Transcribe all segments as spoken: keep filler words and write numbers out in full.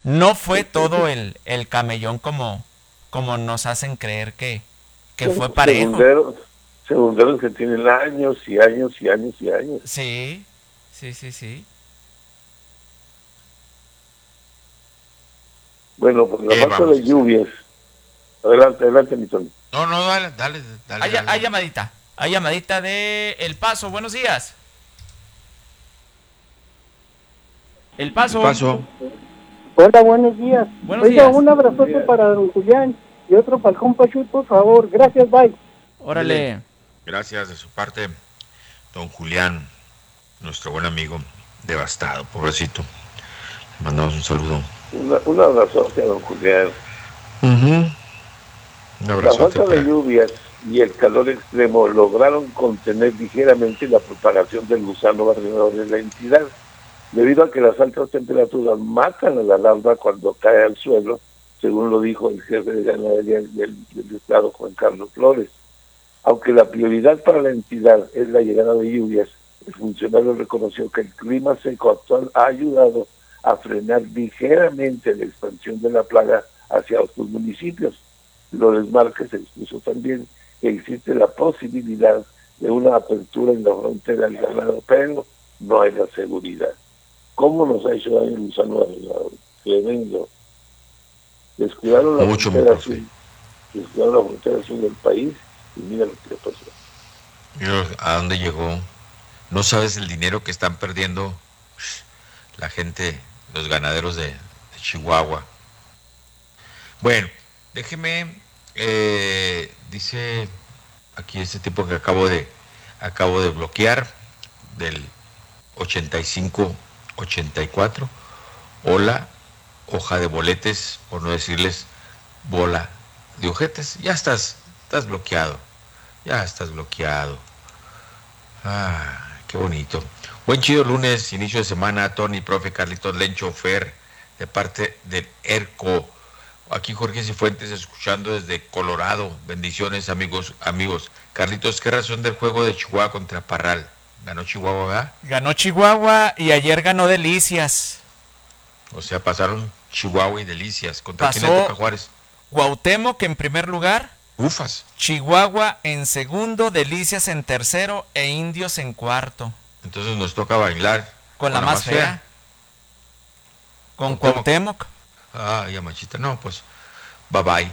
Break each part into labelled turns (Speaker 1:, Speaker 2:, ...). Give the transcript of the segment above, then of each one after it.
Speaker 1: no fue todo el, el camellón como, como nos hacen creer que, que fue parejo.
Speaker 2: Segunderos, segunderos que tienen años y años y años y años.
Speaker 1: Sí, sí, sí, sí.
Speaker 2: Bueno, pues la
Speaker 3: ¿Qué
Speaker 2: falta
Speaker 3: vamos
Speaker 2: de
Speaker 3: a hacer?
Speaker 2: lluvias. Adelante, adelante, mi Tony.
Speaker 3: No, no, dale, dale, dale,
Speaker 1: Hay,
Speaker 3: dale.
Speaker 1: hay llamadita. Hay llamadita de El Paso. Buenos días. El
Speaker 3: ¿Qué
Speaker 1: Paso.
Speaker 3: pasó?
Speaker 4: Hola, buenos días.
Speaker 1: Buenos
Speaker 4: Oiga,
Speaker 1: días.
Speaker 4: un abrazote para don Julián y otro para el compa Chuy, por favor. Gracias, bye.
Speaker 3: Dile,
Speaker 1: Órale.
Speaker 3: gracias de su parte, don Julián, nuestro buen amigo, devastado, pobrecito. Le mandamos un saludo.
Speaker 2: Una, un abrazote a don Julián.
Speaker 3: Uh-huh. Un
Speaker 2: La
Speaker 3: abrazote
Speaker 2: falta de
Speaker 3: para...
Speaker 2: lluvias y el calor extremo lograron contener ligeramente la propagación del gusano barrenador en la entidad, debido a que las altas temperaturas matan a la larva cuando cae al suelo, según lo dijo el jefe de ganadería del, del estado, Juan Carlos Flores. Aunque la prioridad para la entidad es la llegada de lluvias, el funcionario reconoció que el clima seco actual ha ayudado a frenar ligeramente la expansión de la plaga hacia otros municipios. Flores Márquez expuso también que existe la posibilidad de una apertura en la frontera del ganado, pero no hay la seguridad. ¿Cómo nos ha hecho daño el gusano arreglado? Tremendo. Descuidaron la
Speaker 3: Mucho, mi
Speaker 2: frontera sur,
Speaker 3: profe.
Speaker 2: descuidaron la frontera sur del país y mira lo que pasó.
Speaker 3: Mira a dónde llegó. No sabes el dinero que están perdiendo la gente, los ganaderos de, de Chihuahua. Bueno, déjeme, eh, dice aquí este tipo que acabo de, acabo de bloquear, del ochenta y cinco ochenta y cuatro. Hola, hoja de boletes, por no decirles bola de ojetes. Ya estás, estás bloqueado. Ya estás bloqueado. Ah, qué bonito. Buen chido lunes, inicio de semana, Tony, profe, Carlitos, Lencho, Fer, de parte del ERCO. Aquí Jorge Cifuentes escuchando desde Colorado. Bendiciones, amigos, amigos. Carlitos, ¿qué razón del juego de Chihuahua contra Parral? Ganó Chihuahua, ¿verdad?
Speaker 1: Ganó Chihuahua y ayer ganó Delicias.
Speaker 3: O sea, pasaron Chihuahua y Delicias. ¿Contra quién le toca
Speaker 1: Pasó
Speaker 3: Juárez?
Speaker 1: Cuauhtémoc en primer lugar,
Speaker 3: Ufas.
Speaker 1: Chihuahua en segundo, Delicias en tercero e Indios en cuarto.
Speaker 3: Entonces nos toca bailar
Speaker 1: Con la más fea. Con
Speaker 3: Cuauhtémoc.
Speaker 1: Cuauhtémoc.
Speaker 3: Ay, ya machita. No, pues, bye bye.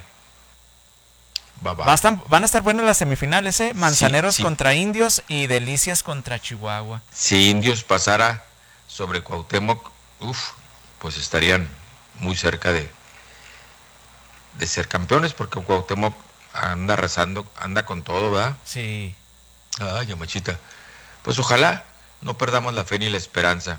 Speaker 3: Bye
Speaker 1: Va a
Speaker 3: bye.
Speaker 1: estar- van a estar buenas las semifinales, ¿eh?
Speaker 3: Sí,
Speaker 1: Manzaneros
Speaker 3: sí.
Speaker 1: contra Indios y Delicias contra Chihuahua.
Speaker 3: Si Indios pasara sobre Cuauhtémoc, uff, pues estarían muy cerca de, de ser campeones, porque Cuauhtémoc anda arrasando, anda con todo, ¿verdad?
Speaker 1: Sí.
Speaker 3: Ay, ya machita. Pues ojalá no perdamos la fe ni la esperanza.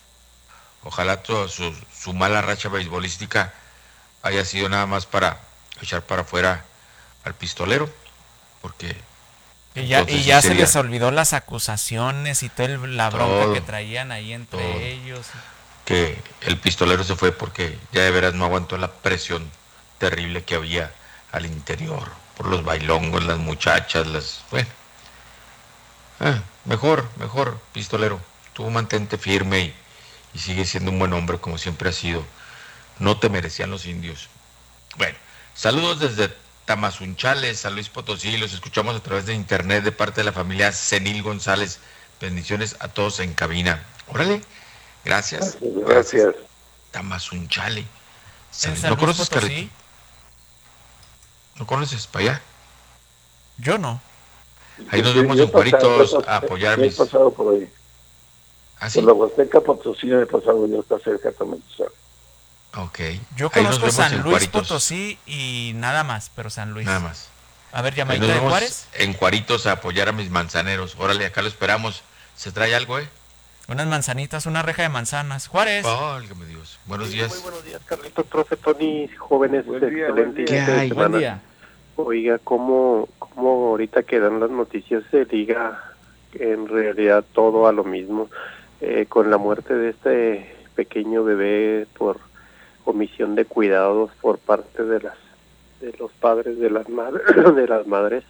Speaker 3: Ojalá toda su, su mala racha beisbolística haya sido nada más para echar para afuera al pistolero, porque
Speaker 1: Y ya, y
Speaker 3: entonces sí
Speaker 1: ya se les
Speaker 3: sería
Speaker 1: olvidó las acusaciones y toda el- la bronca que
Speaker 3: todo,
Speaker 1: traían ahí entre
Speaker 3: todo.
Speaker 1: ellos.
Speaker 3: Que el pistolero se fue porque ya de veras no aguantó la presión terrible que había al interior, por los bailongos, las muchachas, las... Bueno, ah, mejor, mejor, pistolero, tú mantente firme y, y sigue siendo un buen hombre como siempre has sido. No te merecían los indios. Bueno, saludos desde Tamazunchales, San Luis Potosí, los escuchamos a través de internet de parte de la familia Senil González. Bendiciones a todos en cabina. Órale, gracias, gracias.
Speaker 2: Gracias.
Speaker 3: Tamazunchale.
Speaker 1: En
Speaker 3: San-
Speaker 1: San
Speaker 3: ¿No
Speaker 1: Luis
Speaker 3: conoces, Carlito?
Speaker 1: Potosí,
Speaker 3: ¿No conoces para allá?
Speaker 1: yo no.
Speaker 3: Ahí nos
Speaker 2: Yo,
Speaker 3: vemos
Speaker 2: yo he
Speaker 3: en
Speaker 2: pasado, yo he
Speaker 3: Juaritos a
Speaker 2: pasado,
Speaker 3: apoyar a
Speaker 2: yo he
Speaker 3: mis...
Speaker 2: pasado por ahí.
Speaker 3: ¿Ah,
Speaker 2: Por
Speaker 3: sí?
Speaker 2: la Huasteca Potosí he pasado, yo está cerca también, ¿sabes?
Speaker 3: Ok.
Speaker 1: Yo
Speaker 3: Ahí nos
Speaker 1: conozco
Speaker 3: vemos
Speaker 1: San
Speaker 3: en
Speaker 1: Luis
Speaker 3: Juaritos.
Speaker 1: Potosí y nada más, pero San Luis.
Speaker 3: Nada más.
Speaker 1: A ver,
Speaker 3: Ahí
Speaker 1: llamadita
Speaker 3: nos
Speaker 1: de
Speaker 3: vemos
Speaker 1: Juárez.
Speaker 3: en Juaritos a apoyar a mis manzaneros. Órale, acá lo esperamos. ¿Se trae algo, eh?
Speaker 1: Unas manzanitas, una reja de manzanas. Juárez.
Speaker 3: Válgame Dios. Buenos
Speaker 4: Sí,
Speaker 3: días.
Speaker 4: muy buenos días, Carlitos, profe, Tony, jóvenes,
Speaker 2: Buen día,
Speaker 4: excelente
Speaker 2: buen día.
Speaker 3: ¿Qué
Speaker 4: inicio de
Speaker 3: hay?
Speaker 1: Buen
Speaker 4: semana.
Speaker 1: día.
Speaker 4: Oiga, ¿cómo, cómo ahorita que dan las noticias se liga en realidad todo a lo mismo? Eh, con la muerte de este pequeño bebé por omisión de cuidados por parte de las de los padres de las madres de las madres,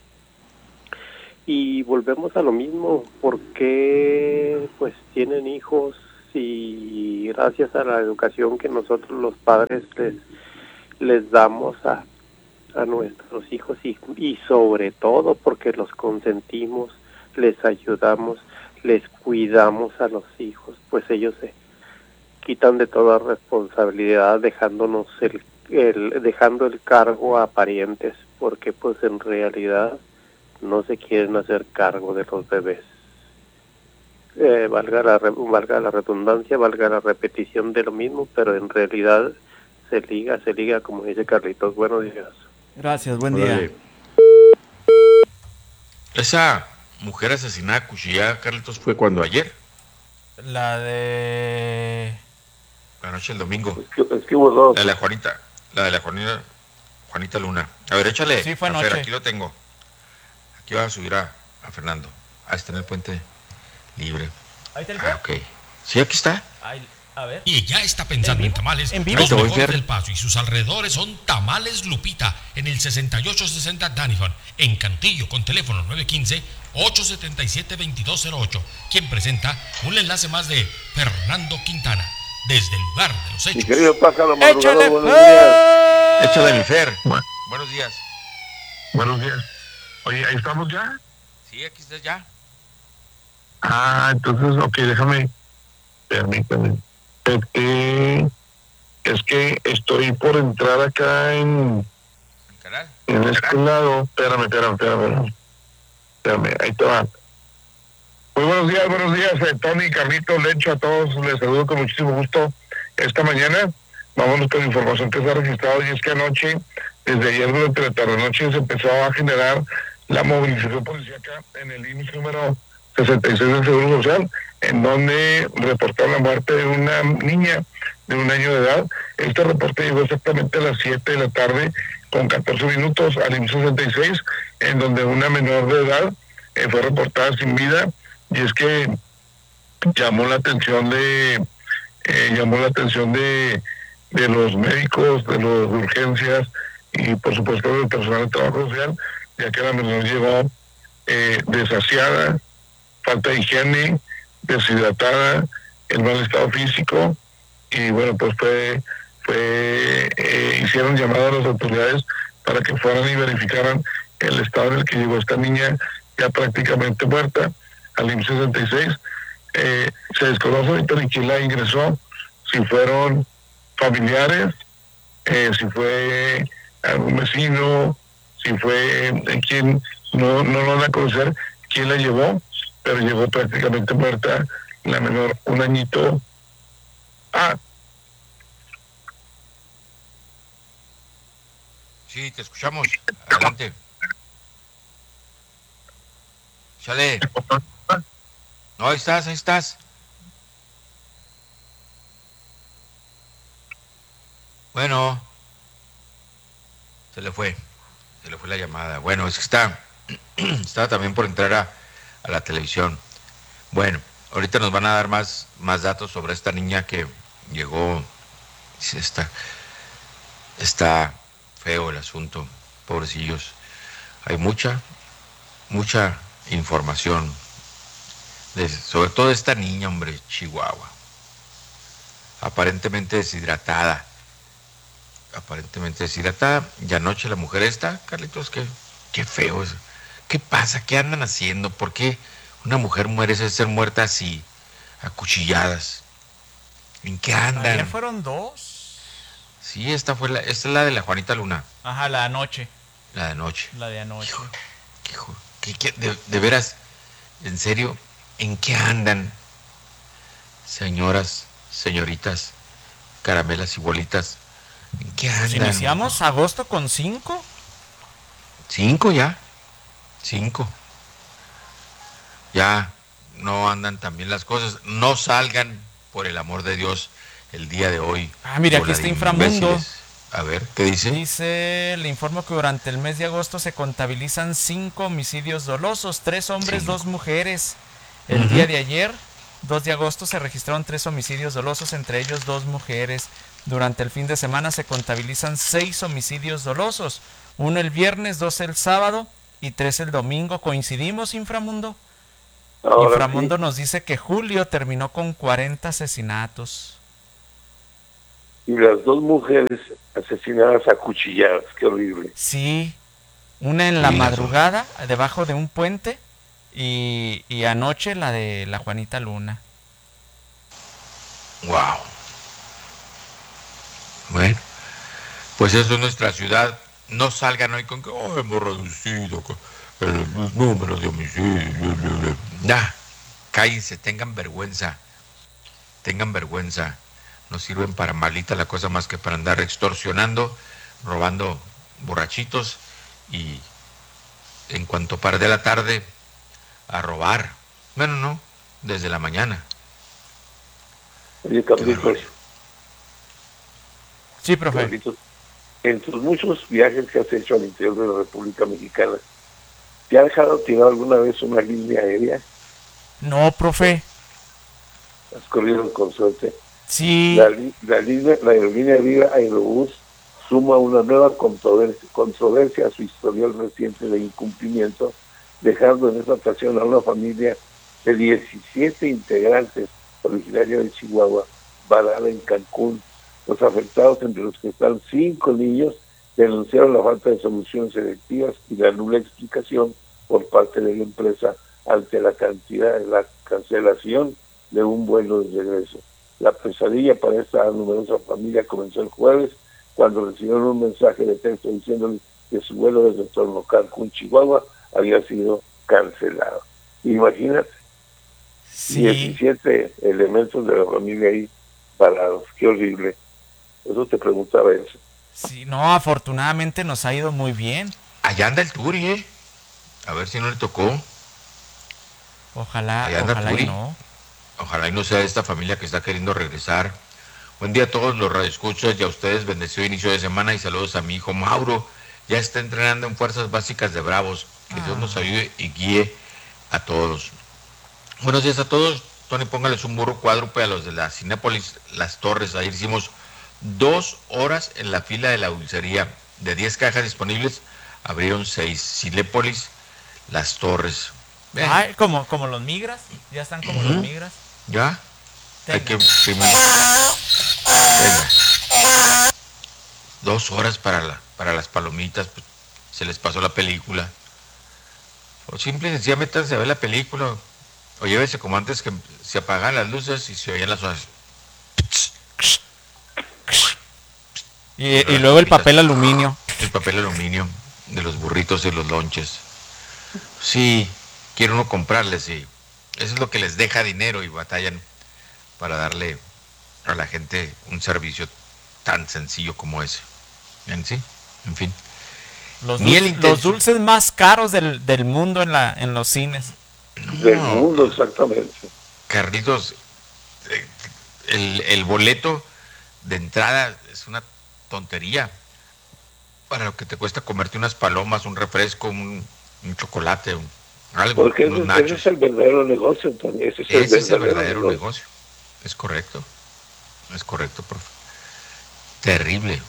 Speaker 4: y volvemos a lo mismo. ¿Por qué pues tienen hijos y gracias a la educación que nosotros los padres les, les damos a, a nuestros hijos y, y sobre todo porque los consentimos, les ayudamos, les cuidamos a los hijos, pues ellos se quitan de toda responsabilidad dejándonos el, el dejando el cargo a parientes, porque pues en realidad no se quieren hacer cargo de los bebés. Eh, valga la valga la redundancia, valga la repetición de lo mismo, pero en realidad se liga, se liga como dice Carlitos. Buenos días.
Speaker 5: Gracias, buen día.
Speaker 3: Oye, esa mujer asesinada, cuchillada, Carlitos, fue cuando ayer,
Speaker 1: La de...
Speaker 3: la noche del domingo.
Speaker 2: Es que, es que hubo dos.
Speaker 3: La de la Juanita, la de la Juanita, Juanita Luna. A ver, échale.
Speaker 1: Sí, fue
Speaker 3: a Fer,
Speaker 1: anoche.
Speaker 3: aquí lo tengo. Aquí va a subir a, a Fernando. Ah, está en el puente libre.
Speaker 1: Ahí está el
Speaker 3: Ah, ok. Sí, aquí está.
Speaker 1: Ay, a ver.
Speaker 6: Y ya está pensando en,
Speaker 1: ¿En vivo?
Speaker 6: tamales.
Speaker 1: ¿En vivo?
Speaker 6: Los
Speaker 3: Ahí te voy,
Speaker 6: mejores
Speaker 3: Fer.
Speaker 6: del Paso y sus alrededores son Tamales Lupita en el sesenta y ocho sesenta Danifon, en Cantillo, con teléfono nueve uno cinco, ocho siete siete, dos dos cero ocho. Quien presenta un enlace más de Fernando Quintana, desde el lugar de los
Speaker 2: Mi
Speaker 6: hechos.
Speaker 2: querido Pájaro
Speaker 1: ¡Échale,
Speaker 2: Madrugador, buenos días.
Speaker 1: Fer!
Speaker 3: Échale, mi Fer.
Speaker 7: Bueno.
Speaker 3: Buenos días.
Speaker 7: Buenos días. Oye, ¿ahí estamos ya?
Speaker 3: Sí, aquí estás ya.
Speaker 7: Ah, entonces, ok, déjame, permítame. Es que, es que estoy por entrar acá en,
Speaker 3: El canal.
Speaker 7: en este lado. Espérame, espérame, espérame. Espérame, ahí te va. Muy buenos días, buenos días, eh, Tony, Carlito, Lecho, a todos les saludo con muchísimo gusto esta mañana. Vámonos con la información que se ha registrado, y es que anoche, desde ayer durante la tarde-noche, se empezó a generar la movilización policíaca en el I M S S número sesenta y seis del Seguro Social, en donde reportaron la muerte de una niña de un año de edad. Este reporte llegó exactamente a las siete de la tarde con catorce minutos al I M S S sesenta y seis, en donde una menor de edad eh, fue reportada sin vida, y es que llamó la atención de eh, llamó la atención de de los médicos, de los de urgencias y por supuesto del personal de trabajo social, ya que la menor llegó eh, desasiada, falta de higiene, deshidratada, en mal estado físico, y bueno, pues fue, fue eh, hicieron llamada a las autoridades para que fueran y verificaran el estado en el que llegó esta niña ya prácticamente muerta al I M S S sesenta y seis. Eh, se desconoce ahorita ni quién la ingresó, si fueron familiares, eh, si fue algún vecino, si fue eh, quien, no, no lo van a conocer quién la llevó, pero llegó prácticamente muerta la menor, un añito. Ah,
Speaker 3: Sí, te escuchamos. Adelante. Chale. No, ahí estás, ahí estás. Bueno. Se le fue. Se le fue la llamada. Bueno, es que está. Estaba también por entrar a, a la televisión. Bueno, ahorita nos van a dar más, más datos sobre esta niña que llegó. Está, está feo el asunto, pobrecillos. Hay mucha, mucha información de, sobre todo esta niña, hombre, Chihuahua. Aparentemente deshidratada. Aparentemente deshidratada. Y anoche la mujer esta, Carlitos, qué, qué feo es. ¿Qué pasa? ¿Qué andan haciendo? ¿Por qué una mujer merece ser muerta así, a cuchilladas? ¿En qué andan?
Speaker 1: Ayer fueron dos.
Speaker 3: Sí, esta fue la, esta es la de la Juanita Luna.
Speaker 1: Ajá, la de anoche.
Speaker 3: La de anoche.
Speaker 1: La de anoche.
Speaker 3: Hijo, hijo, ¿qué, qué, de, de veras, en serio, ¿en qué andan? Señoras, señoritas, caramelas y bolitas, ¿en qué andan?
Speaker 1: Pues iniciamos agosto con cinco.
Speaker 3: Cinco ya. Cinco. Ya no andan tan bien las cosas. No salgan, por el amor de Dios, el día de hoy.
Speaker 1: Ah, mira, aquí
Speaker 3: bola
Speaker 1: está
Speaker 3: de
Speaker 1: Inframundo.
Speaker 3: imbéciles. A ver, ¿qué dice?
Speaker 1: Dice, le informo que durante el mes de agosto se contabilizan cinco homicidios dolosos, tres hombres,
Speaker 3: Cinco.
Speaker 1: dos mujeres. El
Speaker 3: Ujú.
Speaker 1: día de ayer, dos de agosto, se registraron tres homicidios dolosos, entre ellos dos mujeres. Durante el fin de semana se contabilizan seis homicidios dolosos, uno el viernes, dos el sábado y tres el domingo. ¿Coincidimos, Inframundo?
Speaker 2: Ahora
Speaker 1: Inframundo
Speaker 2: sí,
Speaker 1: nos dice que Julio terminó con cuarenta asesinatos.
Speaker 2: y las dos mujeres asesinadas a cuchilladas, qué horrible.
Speaker 1: Sí, una en la
Speaker 3: Sí, las dos.
Speaker 1: madrugada, debajo de un puente, y, y anoche la de la Juanita Luna.
Speaker 3: Wow. Bueno, pues eso es nuestra ciudad. No salgan hoy con que oh, hemos reducido co- el, los números de homicidios. bla, bla, bla". Nah, cállense, tengan vergüenza. Tengan vergüenza. No sirven para malita la cosa más que para andar extorsionando, robando borrachitos y en cuanto par de la tarde a robar. Bueno, no, desde la mañana.
Speaker 2: Oye,
Speaker 3: Qué
Speaker 2: Carlitos,
Speaker 3: barbaridad.
Speaker 1: Sí, profe.
Speaker 2: Carlitos, en tus muchos viajes que has hecho al interior de la República Mexicana, ¿te ha dejado tirar alguna vez una línea aérea?
Speaker 1: No, profe.
Speaker 2: ¿Has corrido con suerte?
Speaker 1: Sí.
Speaker 2: La, li- la, línea, la aerolínea Viva Aerobús suma una nueva controversia, controversia a su historial reciente de incumplimiento, dejando en esta ocasión a una familia de diecisiete integrantes originaria de Chihuahua, varada en Cancún. Los afectados, entre los que están cinco niños, denunciaron la falta de soluciones selectivas y la nula explicación por parte de la empresa ante la cantidad, la cancelación de un vuelo de regreso. La pesadilla para esta numerosa familia comenzó el jueves cuando recibieron un mensaje de texto diciéndole que su vuelo desde Torno Cancún, Chihuahua, había sido cancelado. Imagínate,
Speaker 1: Sí.
Speaker 2: diecisiete elementos de la familia ahí parados, qué horrible. Eso te preguntaba eso.
Speaker 1: Sí, no, afortunadamente nos ha ido muy bien.
Speaker 3: Allá anda el Turi, ¿eh? A ver si no le tocó.
Speaker 1: Ojalá,
Speaker 3: Allá anda
Speaker 1: ojalá
Speaker 3: Turi.
Speaker 1: y no.
Speaker 3: Ojalá y no sea esta familia que está queriendo regresar. Buen día a todos los radioescuchas y a ustedes, bendecido inicio de semana y saludos a mi hijo Mauro. Ya está entrenando en Fuerzas Básicas de Bravos. Que Dios nos ayude y guíe a todos. Buenos días a todos. Tony, póngales un burro cuádruple a los de la Cinépolis Las Torres. Ayer hicimos dos horas en la fila de la dulcería. De diez cajas disponibles, abrieron seis. Cinépolis Las Torres. Ven,
Speaker 1: Ay, como, como los migras. Ya están como los migras.
Speaker 3: ¿ya? Hay
Speaker 1: Tenga.
Speaker 3: que imprimir. Venga. Dos horas para, la, para las palomitas, pues, se les pasó la película. O simple y sencillamente métanse a ver la película. O llévese como antes que se apagan las luces y se oían las horas.
Speaker 1: Y, y luego el papel aluminio.
Speaker 3: El papel aluminio de los burritos y los lonches. Sí, quiere uno comprarles, sí. Eso es lo que les deja dinero y batallan para darle a la gente un servicio tan sencillo como ese. En sí, en fin.
Speaker 1: Los,
Speaker 3: Ni el
Speaker 1: dul-
Speaker 3: intenso.
Speaker 1: los dulces más caros del, del mundo en, la, en los cines.
Speaker 2: Del
Speaker 3: No,
Speaker 2: mundo, exactamente.
Speaker 3: Carlitos, eh, el, el boleto de entrada es una tontería para lo que te cuesta comerte unas palomas, un refresco, un, un chocolate, un- algo,
Speaker 2: Porque
Speaker 3: unos
Speaker 2: ese, ese
Speaker 3: nachos.
Speaker 2: es el verdadero negocio, Tony. Ese es el
Speaker 3: Ese es el
Speaker 2: verdadero,
Speaker 3: verdadero
Speaker 2: negocio.
Speaker 3: negocio. Es correcto. Es correcto, profe. Terrible.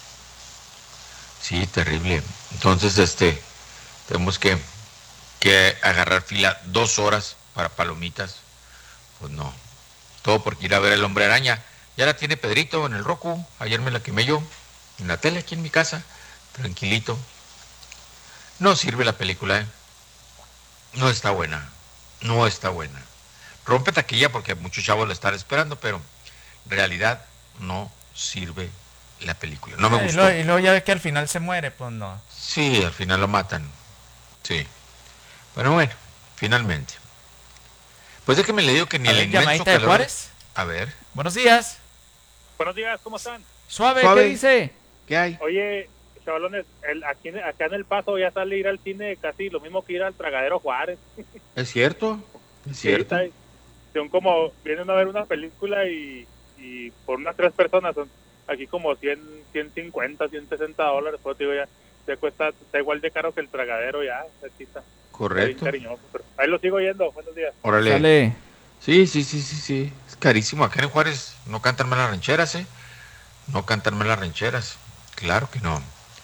Speaker 3: Sí, terrible. Entonces, este, tenemos que, que agarrar fila dos horas para palomitas. Pues no. Todo porque ir a ver El Hombre Araña. Ya la tiene Pedrito en el Roku. Ayer me la quemé yo en la tele aquí en mi casa. Tranquilito. No sirve la película, ¿eh? No está buena. No está buena. Rompe taquilla porque muchos chavos la están esperando, pero en realidad no sirve la película. No me
Speaker 1: Eh, y,
Speaker 3: gustó.
Speaker 1: luego, y luego ya ve que al final se muere, pues no.
Speaker 3: Sí, al final lo matan. Sí. Pero bueno, finalmente. Pues déjeme le digo que ni
Speaker 1: A
Speaker 3: el
Speaker 1: ver,
Speaker 3: inmenso
Speaker 1: llamadita de
Speaker 3: calor...
Speaker 1: Juárez.
Speaker 3: A ver.
Speaker 1: Buenos días.
Speaker 5: Buenos días, ¿cómo están?
Speaker 1: Suave,
Speaker 3: Suave.
Speaker 1: ¿qué dice?
Speaker 3: ¿Qué hay?
Speaker 5: Oye, chavalones, el, aquí, acá en El Paso ya sale ir al cine casi lo mismo que ir al Tragadero Juárez.
Speaker 3: ¿Es cierto? Es
Speaker 5: Sí,
Speaker 3: cierto.
Speaker 5: está- son como, vienen a ver una película y, y por unas tres personas son aquí como cien, ciento cincuenta, ciento sesenta dólares, pues digo ya, ya cuesta, está igual de caro que el Tragadero ya, aquí está, está bien
Speaker 3: Correcto.
Speaker 5: cariñoso, pero ahí lo sigo yendo, buenos días.
Speaker 3: Órale.
Speaker 1: Sale.
Speaker 3: Sí, sí, sí, sí, sí. Es carísimo. Acá en Juárez no cantan mal las rancheras, ¿eh? No cantan mal las rancheras. Claro que no.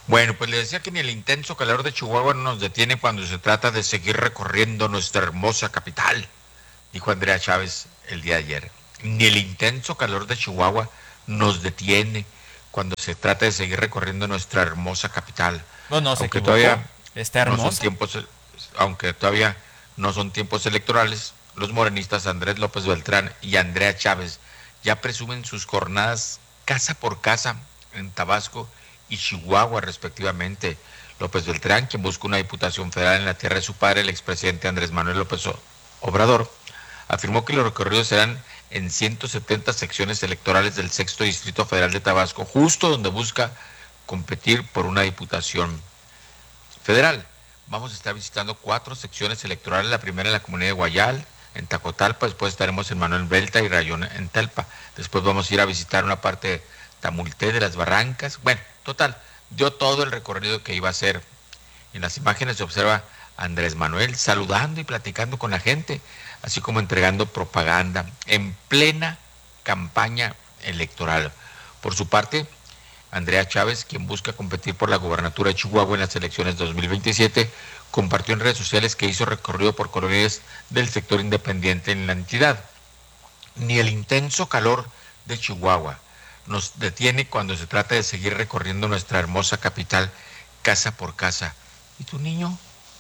Speaker 3: Bueno, pues le decía que ni el intenso calor de Chihuahua no nos detiene cuando se trata de seguir recorriendo nuestra hermosa capital, dijo Andrea Chávez el día de ayer. Ni el intenso calor de Chihuahua nos detiene cuando se trata de seguir recorriendo nuestra hermosa capital.
Speaker 1: No, no, se
Speaker 3: aunque
Speaker 1: equivocó.
Speaker 3: todavía
Speaker 1: Está hermosa.
Speaker 3: no son tiempos, aunque todavía no son tiempos electorales, los morenistas Andrés López Beltrán y Andrea Chávez ya presumen sus jornadas casa por casa en Tabasco y Chihuahua respectivamente. López Beltrán, quien busca una diputación federal en la tierra de su padre, el expresidente Andrés Manuel López Obrador, afirmó que los recorridos serán en ciento setenta secciones electorales del sexto Distrito Federal de Tabasco, justo donde busca competir por una diputación federal. Vamos a estar visitando cuatro secciones electorales, la primera en la comunidad de Guayal, en Tacotalpa, después estaremos en Manuel Belta y Rayón en Telpa, después vamos a ir a visitar una parte de Tamulté de las Barrancas. Bueno, total, dio todo el recorrido que iba a hacer. En las imágenes se observa a Andrés Manuel saludando y platicando con la gente, así como entregando propaganda en plena campaña electoral. Por su parte, Andrea Chávez, quien busca competir por la gobernatura de Chihuahua en las elecciones dos mil veintisiete, compartió en redes sociales que hizo recorrido por colonias del sector independiente en la entidad. Ni el intenso calor de Chihuahua nos detiene cuando se trata de seguir recorriendo nuestra hermosa capital casa por casa. ¿Y tu niño?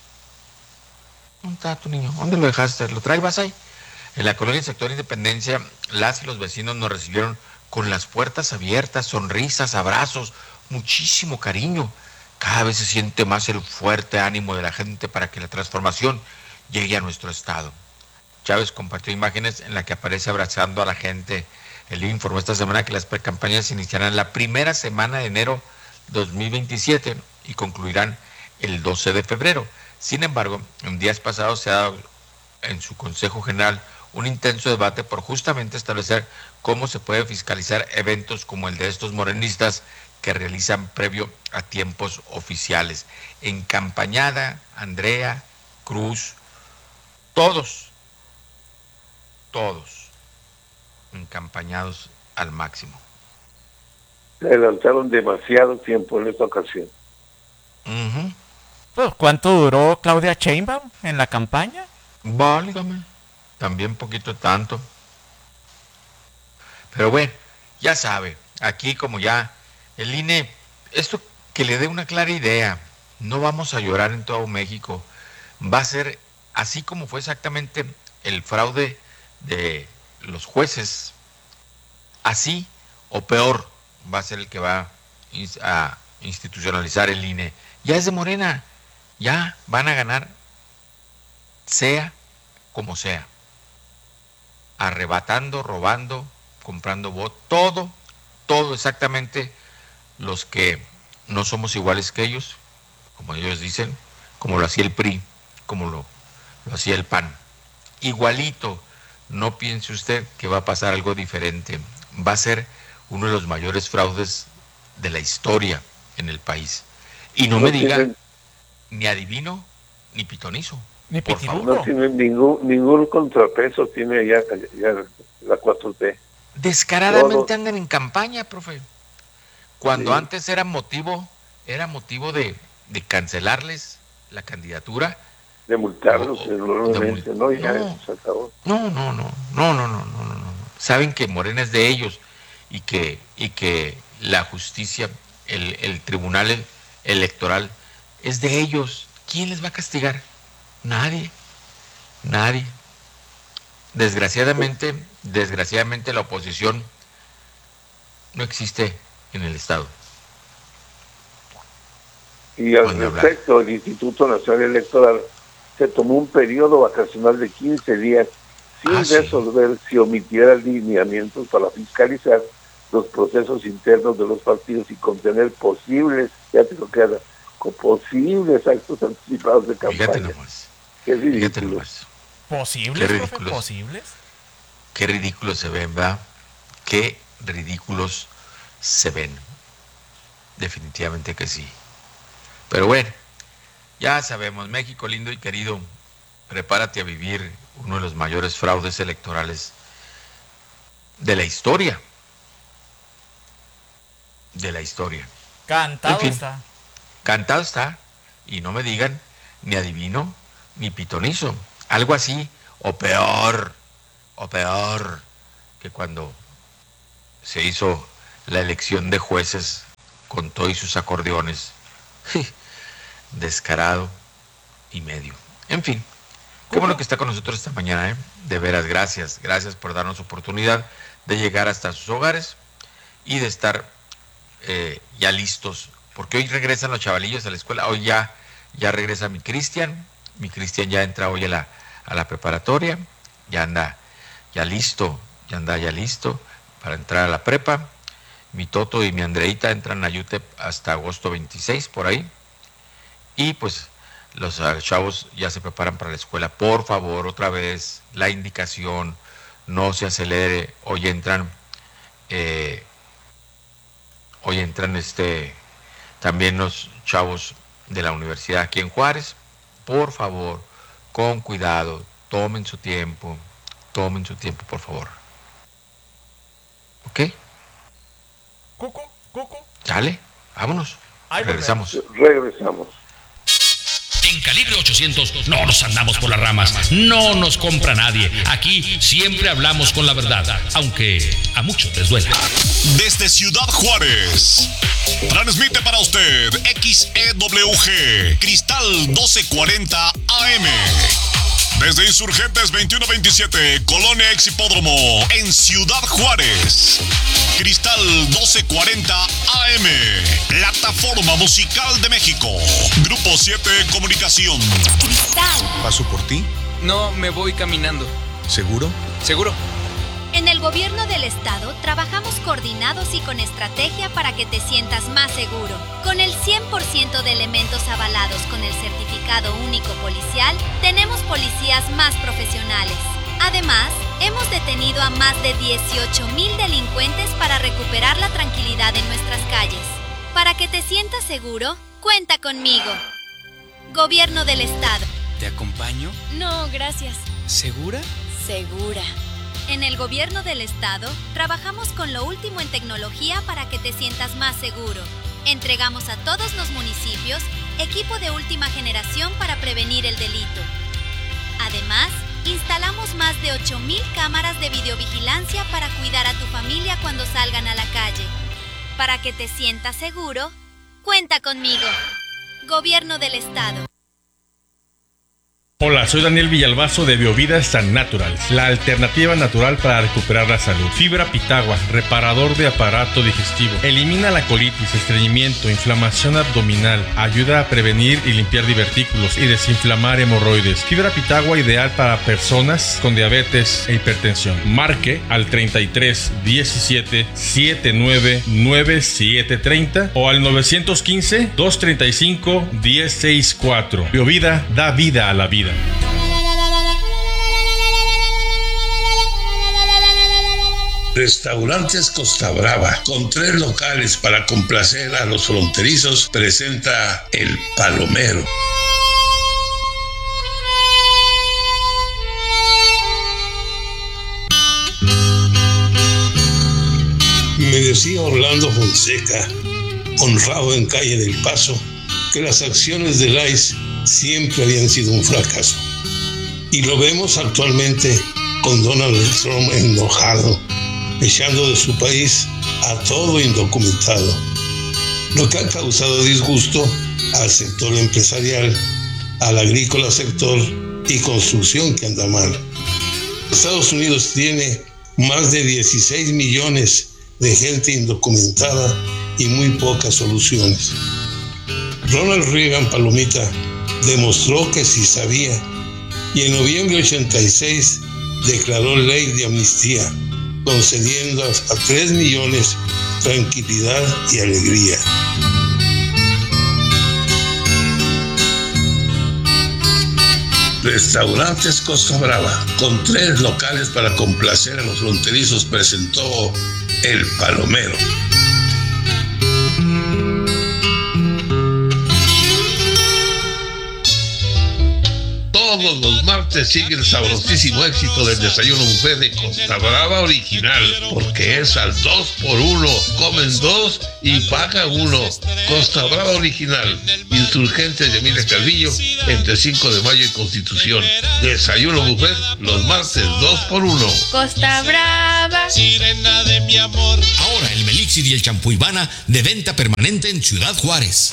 Speaker 3: ¿Dónde está tu niño? ¿Dónde lo dejaste? ¿Lo traes ahí? En la colonia del sector Independencia, las y los vecinos nos recibieron con las puertas abiertas, sonrisas, abrazos, muchísimo cariño. Cada vez se siente más el fuerte ánimo de la gente para que la transformación llegue a nuestro estado. Chávez compartió imágenes en las que aparece abrazando a la gente. El I N E informó esta semana que las precampañas iniciarán la primera semana de enero dos mil veintisiete y concluirán el doce de febrero. Sin embargo, en días pasados se ha dado en su Consejo General un intenso debate por justamente establecer cómo se puede fiscalizar eventos como el de estos morenistas que realizan previo a tiempos oficiales. Encampañada, Andrea, Cruz, todos, todos encampañados al máximo.
Speaker 2: Se adelantaron demasiado tiempo en esta ocasión.
Speaker 3: Uh-huh.
Speaker 1: Pues, ¿cuánto duró Claudia Sheinbaum en la campaña?
Speaker 3: Válgame, también poquito tanto. Pero bueno, ya sabe, aquí como ya el I N E, esto que le dé una clara idea, no vamos a llorar en todo México, va a ser así como fue exactamente el fraude de los jueces, así o peor va a ser el que va a institucionalizar el I N E. Ya es de Morena, ya van a ganar, sea como sea, arrebatando, robando, comprando votos, todo, todo exactamente los que no somos iguales que ellos, como ellos dicen, como lo hacía el P R I, como lo, lo hacía el P A N. Igualito, no piense usted que va a pasar algo diferente, va a ser uno de los mayores fraudes de la historia en el país. Y no, no me digan ni adivino ni pitonizo.
Speaker 1: Ni
Speaker 2: por favor. No tiene ningún, ningún contrapeso, tiene ya, ya la cuatro T.
Speaker 3: Descaradamente Todo. Andan en campaña, profe. Cuando sí. Antes era motivo, era motivo de, de cancelarles la candidatura.
Speaker 2: De multarlos,
Speaker 3: o,
Speaker 2: enormemente,
Speaker 3: de mul-
Speaker 2: ¿no? Ya
Speaker 3: no,
Speaker 2: se acabó.
Speaker 3: No, no, no, no, no, no, no, no, no. Saben que Morena es de ellos y que, y que la justicia, el, el tribunal electoral es de ellos. ¿Quién les va a castigar? Nadie, nadie. Desgraciadamente, desgraciadamente la oposición no existe en el Estado.
Speaker 2: Y al respecto, el Instituto Nacional Electoral se tomó un periodo vacacional de quince días sin ah, resolver sí. si omitiera lineamientos para fiscalizar los procesos internos de los partidos y contener posibles, ya te lo queda, con posibles actos anticipados de campaña.
Speaker 3: Fíjate nomás.
Speaker 2: Qué ridículo.
Speaker 1: ¿Posibles,
Speaker 3: Qué
Speaker 1: profe?
Speaker 3: ridículos.
Speaker 1: ¿Posibles?
Speaker 3: Qué ridículos se ven, ¿verdad? Qué ridículos se ven. Definitivamente que sí. Pero bueno, ya sabemos, México lindo y querido, prepárate a vivir uno de los mayores fraudes electorales de la historia. De la historia.
Speaker 1: Cantado
Speaker 3: en fin,
Speaker 1: está.
Speaker 3: Cantado está, y no me digan ni adivino ni pitonizo. Algo así, o peor, o peor, que cuando se hizo la elección de jueces con todo y sus acordeones. Descarado y medio. En fin, qué bueno que está con nosotros esta mañana, ¿eh? De veras, gracias. Gracias por darnos oportunidad de llegar hasta sus hogares y de estar eh, ya listos, porque hoy regresan los chavalillos a la escuela. Hoy ya, ya regresa mi Cristian. Mi Cristian ya entra hoy a la, a la preparatoria. Ya anda ya listo, ya anda ya listo para entrar a la prepa. Mi Toto y mi Andreita entran a U T E P hasta agosto veintiséis, por ahí. Y pues los uh, chavos ya se preparan para la escuela. Por favor, otra vez, la indicación, no se acelere. Hoy entran, eh, hoy entran este, también los chavos de la universidad aquí en Juárez. Por favor, con cuidado, tomen su tiempo, tomen su tiempo, por favor. ¿Ok?
Speaker 1: Cucu, cucu.
Speaker 3: Dale, vámonos.
Speaker 1: Ahí
Speaker 3: regresamos.
Speaker 2: Regresamos.
Speaker 6: En Calibre ochocientos no nos andamos por las ramas, no nos compra nadie. Aquí siempre hablamos con la verdad, aunque a muchos les duele.
Speaker 8: Desde Ciudad Juárez, transmite para usted X E W G, Cristal doce cuarenta A M. Desde Insurgentes veintiuno veintisiete, Colonia Ex Hipódromo, en Ciudad Juárez. Cristal doce cuarenta A M, Plataforma Musical de México. Grupo siete Comunicación.
Speaker 9: Cristal.
Speaker 10: ¿Paso por ti?
Speaker 11: No, me voy caminando.
Speaker 10: ¿Seguro?
Speaker 11: ¿Seguro?
Speaker 9: En el gobierno del estado trabajamos coordinados y con estrategia para que te sientas más seguro. Con el cien por ciento de elementos avalados con el certificado único policial, tenemos policías más profesionales. Además, hemos detenido a más de dieciocho mil delincuentes para recuperar la tranquilidad en nuestras calles. Para que te sientas seguro, cuenta conmigo. Gobierno del estado.
Speaker 11: ¿Te acompaño?
Speaker 9: No, gracias.
Speaker 11: ¿Segura?
Speaker 9: Segura. En el gobierno del estado, trabajamos con lo último en tecnología para que te sientas más seguro. Entregamos a todos los municipios equipo de última generación para prevenir el delito. Además, instalamos más de ocho mil cámaras de videovigilancia para cuidar a tu familia cuando salgan a la calle. Para que te sientas seguro, cuenta conmigo. Gobierno del estado.
Speaker 12: Hola, soy Daniel Villalbazo de Biovida San Naturals, la alternativa natural para recuperar la salud. Fibra Pitagua, reparador de aparato digestivo. Elimina la colitis, estreñimiento, inflamación abdominal. Ayuda a prevenir y limpiar divertículos y desinflamar hemorroides. Fibra Pitagua ideal para personas con diabetes e hipertensión. Marque al treinta y tres diecisiete setenta y nueve noventa y siete treinta o al nueve uno cinco, dos treinta y cinco, diez sesenta y cuatro. Biovida da vida a la vida.
Speaker 13: Restaurantes Costa Brava, con tres locales para complacer a los fronterizos, presenta El Palomero. Me decía Orlando Fonseca, honrado en Calle del Paso, que las acciones del I C E siempre habían sido un fracaso. Y lo vemos actualmente con Donald Trump enojado, echando de su país a todo indocumentado, lo que ha causado disgusto al sector empresarial, al agrícola sector y construcción que anda mal. Estados Unidos tiene más de dieciséis millones de gente indocumentada y muy pocas soluciones. Ronald Reagan, Palomita, demostró que sí sabía, y en noviembre de ochenta y seis declaró ley de amnistía, concediendo a tres millones tranquilidad y alegría. Restaurantes Costa Brava, con tres locales para complacer a los fronterizos, presentó El Palomero. Todos los martes martes sigue el sabrosísimo éxito del desayuno buffet de Costa Brava Original, porque es al dos por uno. Comen dos y paga uno. Costa Brava Original, Insurgentes de Emilia Calvillo, entre cinco de mayo y Constitución. Desayuno buffet los martes dos por uno.
Speaker 10: Costa Brava,
Speaker 6: sirena de mi amor. Ahora el Melixir y el champú Ivana de venta permanente en Ciudad Juárez.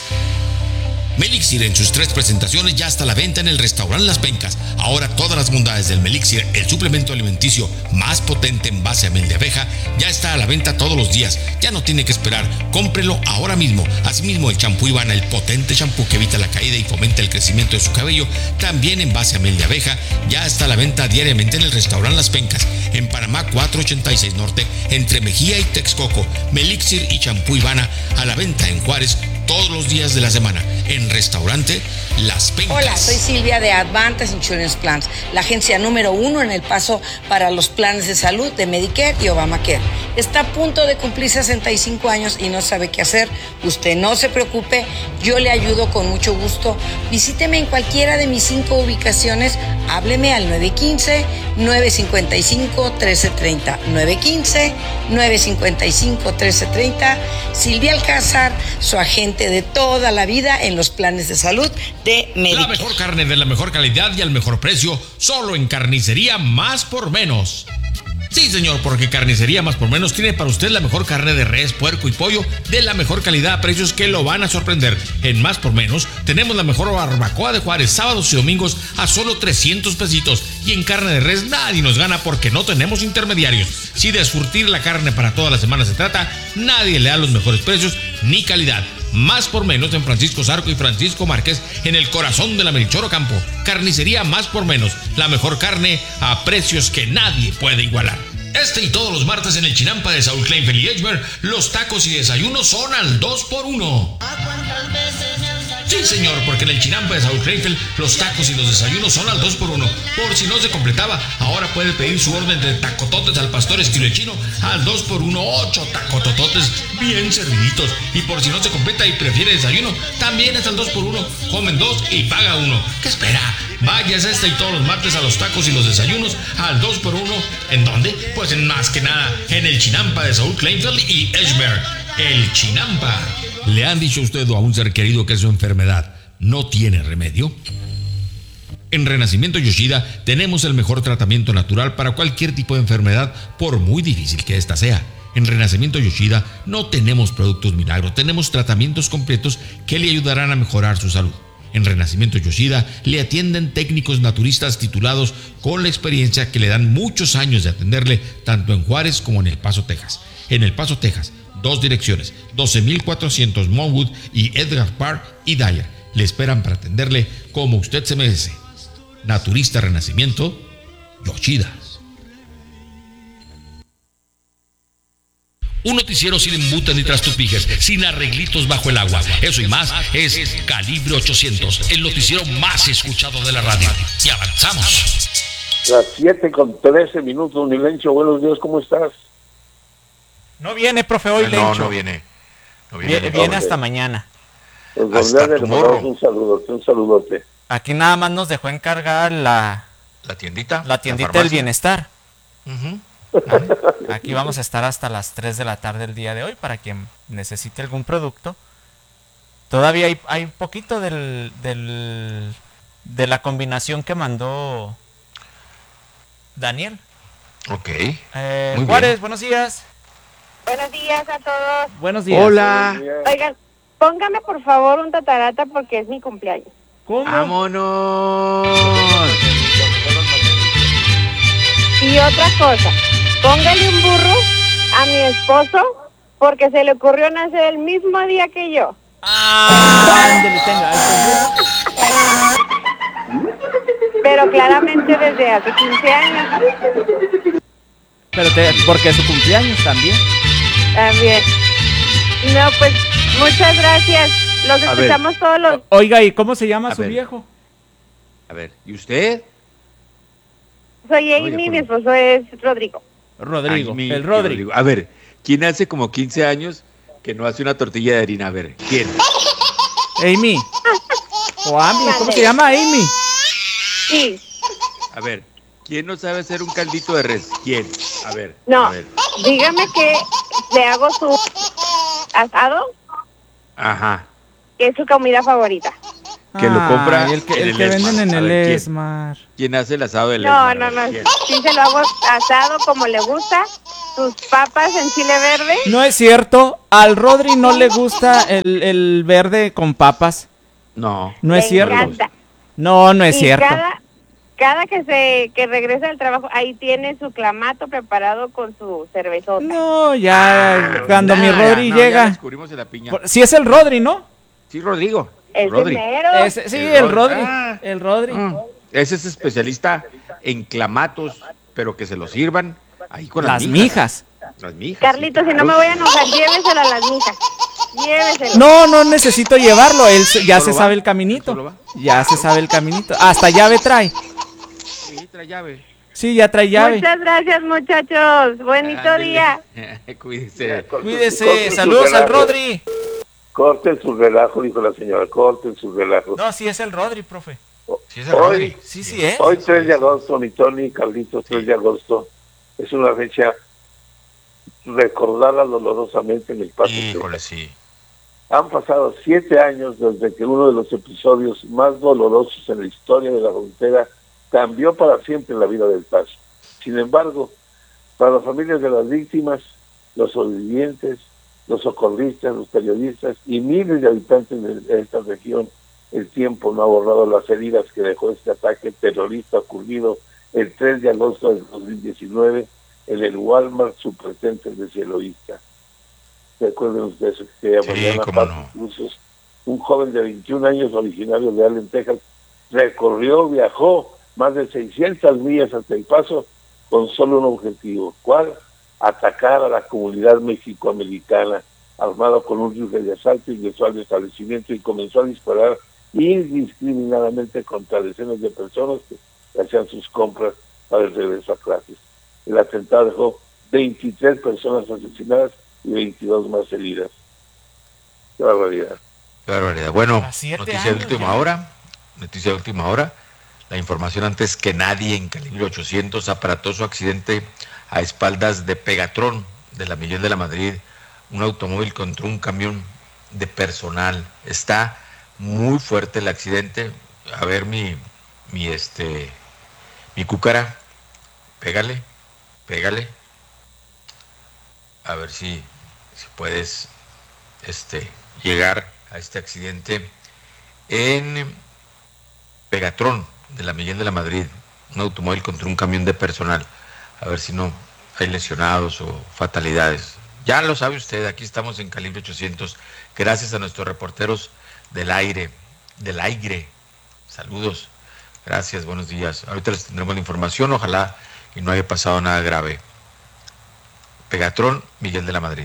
Speaker 6: Melixir en sus tres presentaciones ya está a la venta en el restaurante Las Pencas. Ahora todas las bondades del Melixir, el suplemento alimenticio más potente en base a miel de abeja, ya está a la venta todos los días. Ya no tiene que esperar, cómprelo ahora mismo. Asimismo el champú Ivana, el potente champú que evita la caída y fomenta el crecimiento de su cabello, también en base a miel de abeja, ya está a la venta diariamente en el restaurante Las Pencas, en Panamá cuatrocientos ochenta y seis Norte, entre Mejía y Texcoco. Melixir y champú Ivana a la venta en Juárez todos los días de la semana en restaurante Las Pencas.
Speaker 14: Hola, soy Silvia de Advantage Insurance Plans, la agencia número uno en El Paso para los planes de salud de Medicare y Obamacare. Está a punto de cumplir sesenta y cinco años y no sabe qué hacer. Usted no se preocupe, yo le ayudo con mucho gusto. Visíteme en cualquiera de mis cinco ubicaciones. Hábleme al nueve uno cinco, nueve cinco cinco, uno tres tres cero. nueve uno cinco, nueve cinco cinco, uno tres tres cero. Silvia Alcázar, su agente de toda la vida en los planes de salud de Medicare.
Speaker 6: La mejor carne de la mejor calidad y al mejor precio, solo en Carnicería Más por Menos. Sí, señor, porque Carnicería Más por Menos tiene para usted la mejor carne de res, puerco y pollo de la mejor calidad a precios que lo van a sorprender. En Más por Menos tenemos la mejor barbacoa de Juárez, sábados y domingos a solo trescientos pesitos. Y en carne de res nadie nos gana porque no tenemos intermediarios. Si de surtir la carne para toda la semana se trata, nadie le da los mejores precios ni calidad. Más por Menos en Francisco Zarco y Francisco Márquez, en el corazón de la Melchor Ocampo. Carnicería Más por Menos, la mejor carne a precios que nadie puede igualar. Este y todos los martes en el Chinampa de Saúl Kleinfeld y Edgemer, los tacos y desayunos son al dos por uno. Sí, señor, porque en el Chinampa de Saúl Kleinfeld, los tacos y los desayunos son al dos por uno. Por si no se completaba, ahora puede pedir su orden de tacototes al pastor estilo chino al dos por uno, ocho tacotototes bien serviditos. Y por si no se completa y prefiere desayuno, también es al dos por uno. Comen dos y paga uno. ¿Qué espera? Vayas este y todos los martes a los tacos y los desayunos al dos por uno. ¿En dónde? Pues en más que nada, en el Chinampa de Saúl Kleinfeld y Edgemer. El Chinampa. ¿Le han dicho a usted o a un ser querido que su enfermedad no tiene remedio? En Renacimiento Yoshida tenemos el mejor tratamiento natural para cualquier tipo de enfermedad, por muy difícil que ésta sea. En Renacimiento Yoshida no tenemos productos milagros, tenemos tratamientos completos que le ayudarán a mejorar su salud. En Renacimiento Yoshida le atienden técnicos naturistas titulados con la experiencia que le dan muchos años de atenderle tanto en Juárez como en El Paso, Texas. En El Paso, Texas, dos direcciones, doce mil cuatrocientos Monwood y Edgar Park y Dyer. Le esperan para atenderle como usted se merece. Naturista Renacimiento Yoshida. Un noticiero sin embutes ni trastupijes, sin arreglitos bajo el agua. Eso y más es Calibre ochocientos, el noticiero más escuchado de la radio. Y avanzamos.
Speaker 2: Las siete con trece minutos, Nilencho, buenos días, ¿cómo estás?
Speaker 1: No viene, profe, hoy, Lencho.
Speaker 3: No, no viene. No viene,
Speaker 1: viene, viene hasta mañana.
Speaker 2: Pues hasta le mandamos un saludote, un saludote.
Speaker 1: Aquí nada más nos dejó encargar la...
Speaker 3: La tiendita.
Speaker 1: La tiendita del bienestar. Uh-huh. Aquí vamos a estar hasta las tres de la tarde el día de hoy para quien necesite algún producto. Todavía hay, hay poquito del, del de la combinación que mandó Daniel.
Speaker 3: Ok.
Speaker 1: Eh, Juárez, buenos días.
Speaker 15: Buenos días a todos.
Speaker 1: Buenos días.
Speaker 16: Hola.
Speaker 15: Oigan, póngame por favor un tatarata porque es mi cumpleaños.
Speaker 16: ¿Cómo? ¡Vámonos!
Speaker 15: Y otra cosa, póngale un burro a mi esposo porque se le ocurrió nacer el mismo día que yo.
Speaker 1: ¡Ah!
Speaker 15: Pero claramente desde hace quince años.
Speaker 1: Pero te, porque es su cumpleaños también.
Speaker 15: También. No, pues muchas gracias. Los
Speaker 16: A
Speaker 15: escuchamos
Speaker 16: ver.
Speaker 15: todos los...
Speaker 1: Oiga, ¿y cómo se llama
Speaker 16: A
Speaker 1: su
Speaker 16: ver.
Speaker 1: viejo?
Speaker 16: A ver, ¿y usted?
Speaker 15: Soy Amy,
Speaker 16: Oye,
Speaker 15: mi esposo es Rodrigo.
Speaker 1: Rodrigo,
Speaker 16: Ay, mi-
Speaker 1: el Rodrigo.
Speaker 16: A ver, ¿quién hace como quince años que no hace una tortilla de harina? A ver, ¿quién?
Speaker 1: Amy. O Amy, ¿cómo se llama Amy?
Speaker 15: Sí.
Speaker 16: A ver, ¿quién no sabe hacer un caldito de res? ¿Quién? A ver.
Speaker 15: No,
Speaker 16: a ver.
Speaker 15: dígame que le hago su asado,
Speaker 16: Ajá.
Speaker 15: que es su comida favorita.
Speaker 16: Que lo compra
Speaker 17: Ay, el que,
Speaker 16: en
Speaker 17: el que venden
Speaker 16: Esmar.
Speaker 17: en
Speaker 16: A
Speaker 17: el
Speaker 16: ver, ¿quién?
Speaker 17: Esmar.
Speaker 16: ¿Quién hace el asado del
Speaker 15: No,
Speaker 16: Esmar?
Speaker 15: no, no,
Speaker 16: ¿Quién?
Speaker 15: sí se lo hago asado como le gusta, sus papas en chile verde.
Speaker 17: No es cierto, al Rodri no le gusta el, el verde con papas.
Speaker 16: No.
Speaker 17: No
Speaker 15: Le
Speaker 17: es cierto.
Speaker 15: encanta.
Speaker 17: No, no es
Speaker 15: y
Speaker 17: cierto.
Speaker 15: Cada, cada que se que regresa del trabajo, ahí tiene su clamato preparado con su cervezota.
Speaker 17: No, ya cuando mi
Speaker 16: Nah,
Speaker 17: Rodri
Speaker 16: no, ya
Speaker 17: llega.
Speaker 16: descubrimos en la piña.
Speaker 17: Por- Si es el Rodri, ¿no?
Speaker 16: Sí, Rodrigo.
Speaker 15: El
Speaker 16: Rodri.
Speaker 15: primero.
Speaker 17: Ese- sí,
Speaker 16: El
Speaker 17: el
Speaker 16: Rodri.
Speaker 17: Rodri.
Speaker 16: Ah.
Speaker 17: El Rodri.
Speaker 16: Mm. Ese es especialista en clamatos, pero que se lo sirvan ahí con las,
Speaker 17: Las mijas.
Speaker 16: Las mijas.
Speaker 15: Carlitos,
Speaker 16: sí,
Speaker 15: si no me
Speaker 16: claro.
Speaker 15: voy a enojar, lléveselo a las mijas. Lléveselo.
Speaker 17: No, no necesito llevarlo. Él se- ya
Speaker 16: ¿Solo
Speaker 17: se
Speaker 16: va?
Speaker 17: sabe el
Speaker 16: ¿Solo
Speaker 17: caminito.
Speaker 16: va?
Speaker 17: Ya se sabe el caminito. Hasta llave trae.
Speaker 16: Sí, trae llave.
Speaker 17: Sí, ya trae llave.
Speaker 15: Muchas gracias, muchachos. Bonito
Speaker 16: Ándele.
Speaker 15: día.
Speaker 16: Cuídese.
Speaker 1: Cuídese,
Speaker 2: Corten su
Speaker 1: saludos al
Speaker 2: relajo.
Speaker 1: Rodri.
Speaker 2: Corten su relajo, dijo la señora, corten su relajo.
Speaker 1: No, sí es el Rodri, profe.
Speaker 16: Sí, es el
Speaker 2: Hoy,
Speaker 16: Rodri.
Speaker 1: Sí, sí es.
Speaker 2: hoy tres de agosto, mi Tony, Carlitos, tres de agosto, es una fecha recordada dolorosamente en el Paso.
Speaker 3: Híjole, sí.
Speaker 2: Han pasado siete años desde que uno de los episodios más dolorosos en la historia de la frontera cambió para siempre la vida del Paso. Sin embargo, para las familias de las víctimas, los sobrevivientes, los socorristas, los periodistas y miles de habitantes de esta región, el tiempo no ha borrado las heridas que dejó este ataque terrorista ocurrido el tres de agosto del dos mil diecinueve en el Walmart Supercenter de Cielo Vista. Recuerden ustedes que
Speaker 3: Sí,
Speaker 2: mañana
Speaker 3: cómo
Speaker 2: Paz
Speaker 3: no.
Speaker 2: Cruzos, un joven de veintiún años originario de Allen, Texas, recorrió, viajó más de seiscientas millas hasta El Paso con solo un objetivo, ¿cuál? Atacar a la comunidad mexicoamericana, armado con un rifle de asalto, ingresó al establecimiento y comenzó a disparar indiscriminadamente contra decenas de personas que hacían sus compras para el regreso a clases. El atentado dejó veintitrés personas asesinadas y veintidós más heridas. Qué barbaridad.
Speaker 3: Qué barbaridad. Bueno,
Speaker 1: A siete
Speaker 3: noticia de
Speaker 1: años
Speaker 3: última
Speaker 1: ya.
Speaker 3: hora. Noticia de última hora. La información antes que nadie en calibre ochocientos, aparatoso accidente a espaldas de Pegatron de la Miguel de la Madrid, un automóvil contra un camión de personal. Está muy fuerte el accidente. A ver mi, mi este, mi cúcara, pégale, pégale. A ver si, si puedes, este, llegar a este accidente en Pegatron de la Miguel de la Madrid, un automóvil contra un camión de personal. A ver si no hay lesionados o fatalidades. Ya lo sabe usted, aquí estamos en calibre ochocientos, gracias a nuestros reporteros del aire, del aire. Saludos, gracias, buenos días. Ahorita les tendremos la información, ojalá y no haya pasado nada grave. Pegatron, Miguel de la Madrid.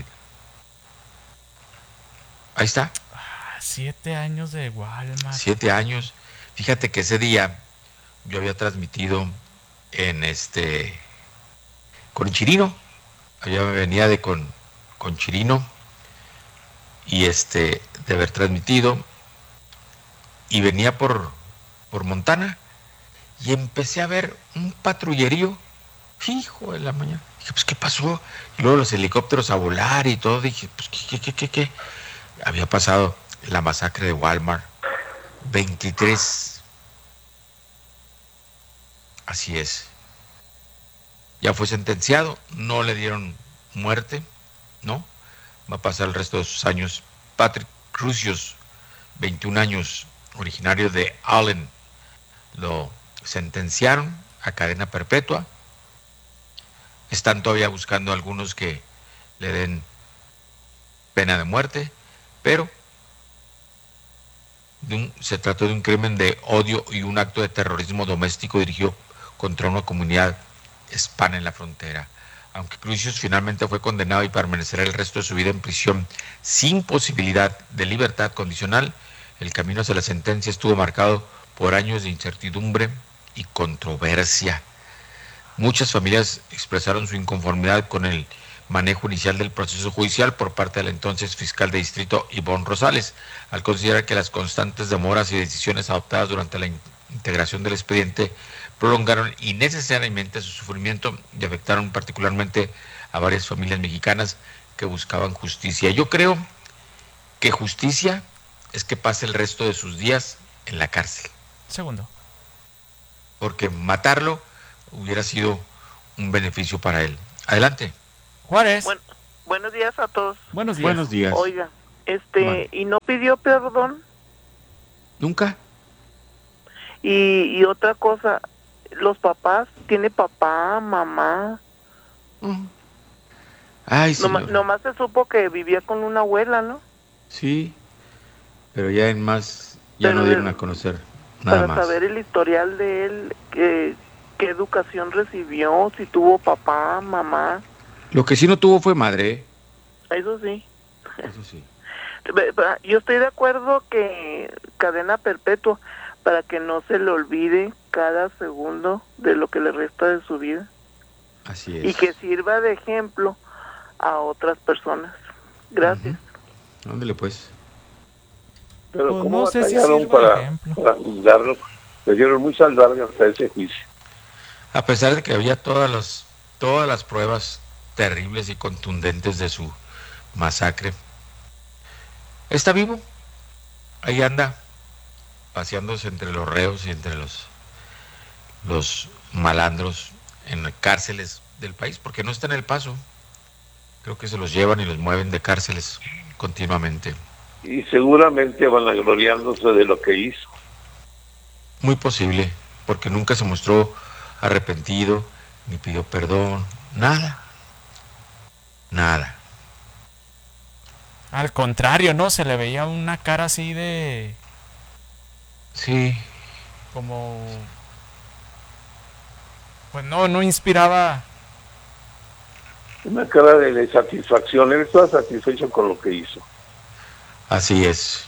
Speaker 3: Ahí está.
Speaker 1: Ah, siete años de Walmart.
Speaker 3: Siete años. Fíjate que ese día yo había transmitido en este con Chirino. Allá me venía de con, con Chirino y este de haber transmitido y venía por, por Montana y empecé a ver un patrullerío. Hijo de la mañana. Dije, pues, ¿qué pasó? Y luego los helicópteros a volar y todo. Dije, pues, ¿qué, qué, qué, qué? Había pasado la masacre de Walmart. veintitrés. Así es. Ya fue sentenciado. No le dieron muerte. ¿No? Va a pasar el resto de sus años. Patrick Crucius, veintiún años, originario de Allen. Lo sentenciaron a cadena perpetua. Están todavía buscando algunos que le den pena de muerte, pero de un, se trató de un crimen de odio y un acto de terrorismo doméstico dirigido contra una comunidad hispana en la frontera. Aunque Crucius finalmente fue condenado y permanecerá el resto de su vida en prisión sin posibilidad de libertad condicional, el camino hacia la sentencia estuvo marcado por años de incertidumbre y controversia. Muchas familias expresaron su inconformidad con el manejo inicial del proceso judicial por parte del entonces fiscal de distrito Ivonne Rosales, al considerar que las constantes demoras y decisiones adoptadas durante la in- integración del expediente prolongaron innecesariamente su sufrimiento y afectaron particularmente a varias familias mexicanas que buscaban justicia. Yo creo que justicia es que pase el resto de sus días en la cárcel.
Speaker 1: Segundo.
Speaker 3: Porque matarlo hubiera sido un beneficio para él. Adelante.
Speaker 1: Juárez.
Speaker 18: Bueno, buenos días a todos.
Speaker 1: Buenos días.
Speaker 3: Buenos días.
Speaker 18: Oiga, este,
Speaker 3: Bueno.
Speaker 18: ¿y no pidió perdón?
Speaker 3: ¿Nunca?
Speaker 18: Y, y otra cosa, los papás, ¿tiene papá, mamá?
Speaker 3: Ay,
Speaker 18: Noma-
Speaker 3: señor.
Speaker 18: nomás se supo que vivía con una abuela, ¿no?
Speaker 3: Sí, pero ya en más, ya
Speaker 18: Pero
Speaker 3: no dieron
Speaker 18: de-
Speaker 3: a conocer nada
Speaker 18: Para
Speaker 3: más.
Speaker 18: saber el historial de él, que, qué educación recibió, si tuvo papá, mamá,
Speaker 3: Lo que sí no tuvo fue madre, ¿eh?
Speaker 18: eso sí.
Speaker 3: Eso sí.
Speaker 18: Ve- ve- Yo estoy de acuerdo que cadena perpetua, para que no se le olvide cada segundo de lo que le resta de su vida
Speaker 3: Así es.
Speaker 18: y que sirva de ejemplo a otras personas. Gracias.
Speaker 3: Ándale pues.
Speaker 2: Pero
Speaker 1: Pues
Speaker 2: ¿cómo
Speaker 1: no sé si
Speaker 2: batallaron
Speaker 1: sirva de
Speaker 2: para,
Speaker 1: ejemplo.
Speaker 2: para juzgarlo? Le dieron muchas largas hasta ese juicio.
Speaker 3: A pesar de que había todas las, todas las pruebas terribles y contundentes de su masacre, está vivo. Ahí anda, paseándose entre los reos y entre los, los malandros en cárceles del país, porque no está en El Paso. Creo que se los llevan y los mueven de cárceles continuamente.
Speaker 2: Y seguramente vanagloriándose de lo que hizo.
Speaker 3: Muy posible, porque nunca se mostró arrepentido, ni pidió perdón, nada. Nada.
Speaker 1: Al contrario, ¿no? Se le veía una cara así de...
Speaker 3: Sí.
Speaker 1: Como... Pues no, no inspiraba...
Speaker 2: Una cara de satisfacción. Él estaba satisfecho con lo que hizo.
Speaker 3: Así es.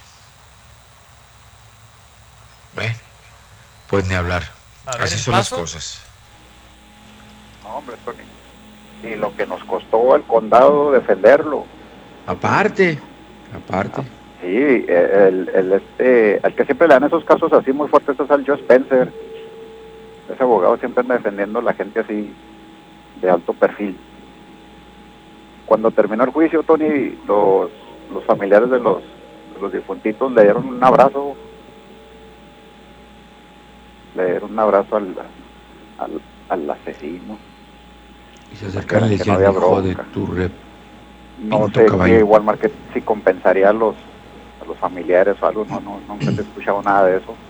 Speaker 3: Bueno, pues ni hablar.
Speaker 19: A ver,
Speaker 3: Así
Speaker 19: ¿el
Speaker 3: son las
Speaker 19: Paso?
Speaker 3: cosas.
Speaker 19: No, hombre, Tony. Y lo que nos costó al condado defenderlo.
Speaker 3: Aparte, aparte.
Speaker 19: Sí, el, el, este, al que siempre le dan esos casos así muy fuertes es al Joe Spencer. Ese abogado siempre anda defendiendo a la gente así de alto perfil. Cuando terminó el juicio, Tony, los, los familiares de los, de los difuntitos le dieron un abrazo. Le dieron un abrazo al, al, al asesino.
Speaker 3: Y se acercaron y le
Speaker 19: Que no
Speaker 3: decían,
Speaker 19: había
Speaker 3: hijo de
Speaker 19: bronca.
Speaker 3: tu rep.
Speaker 19: No
Speaker 3: Pinto
Speaker 19: sé
Speaker 3: caballo.
Speaker 19: qué Walmart que si compensaría a los a los familiares o algo, no, no, nunca se ha escuchado nada de eso.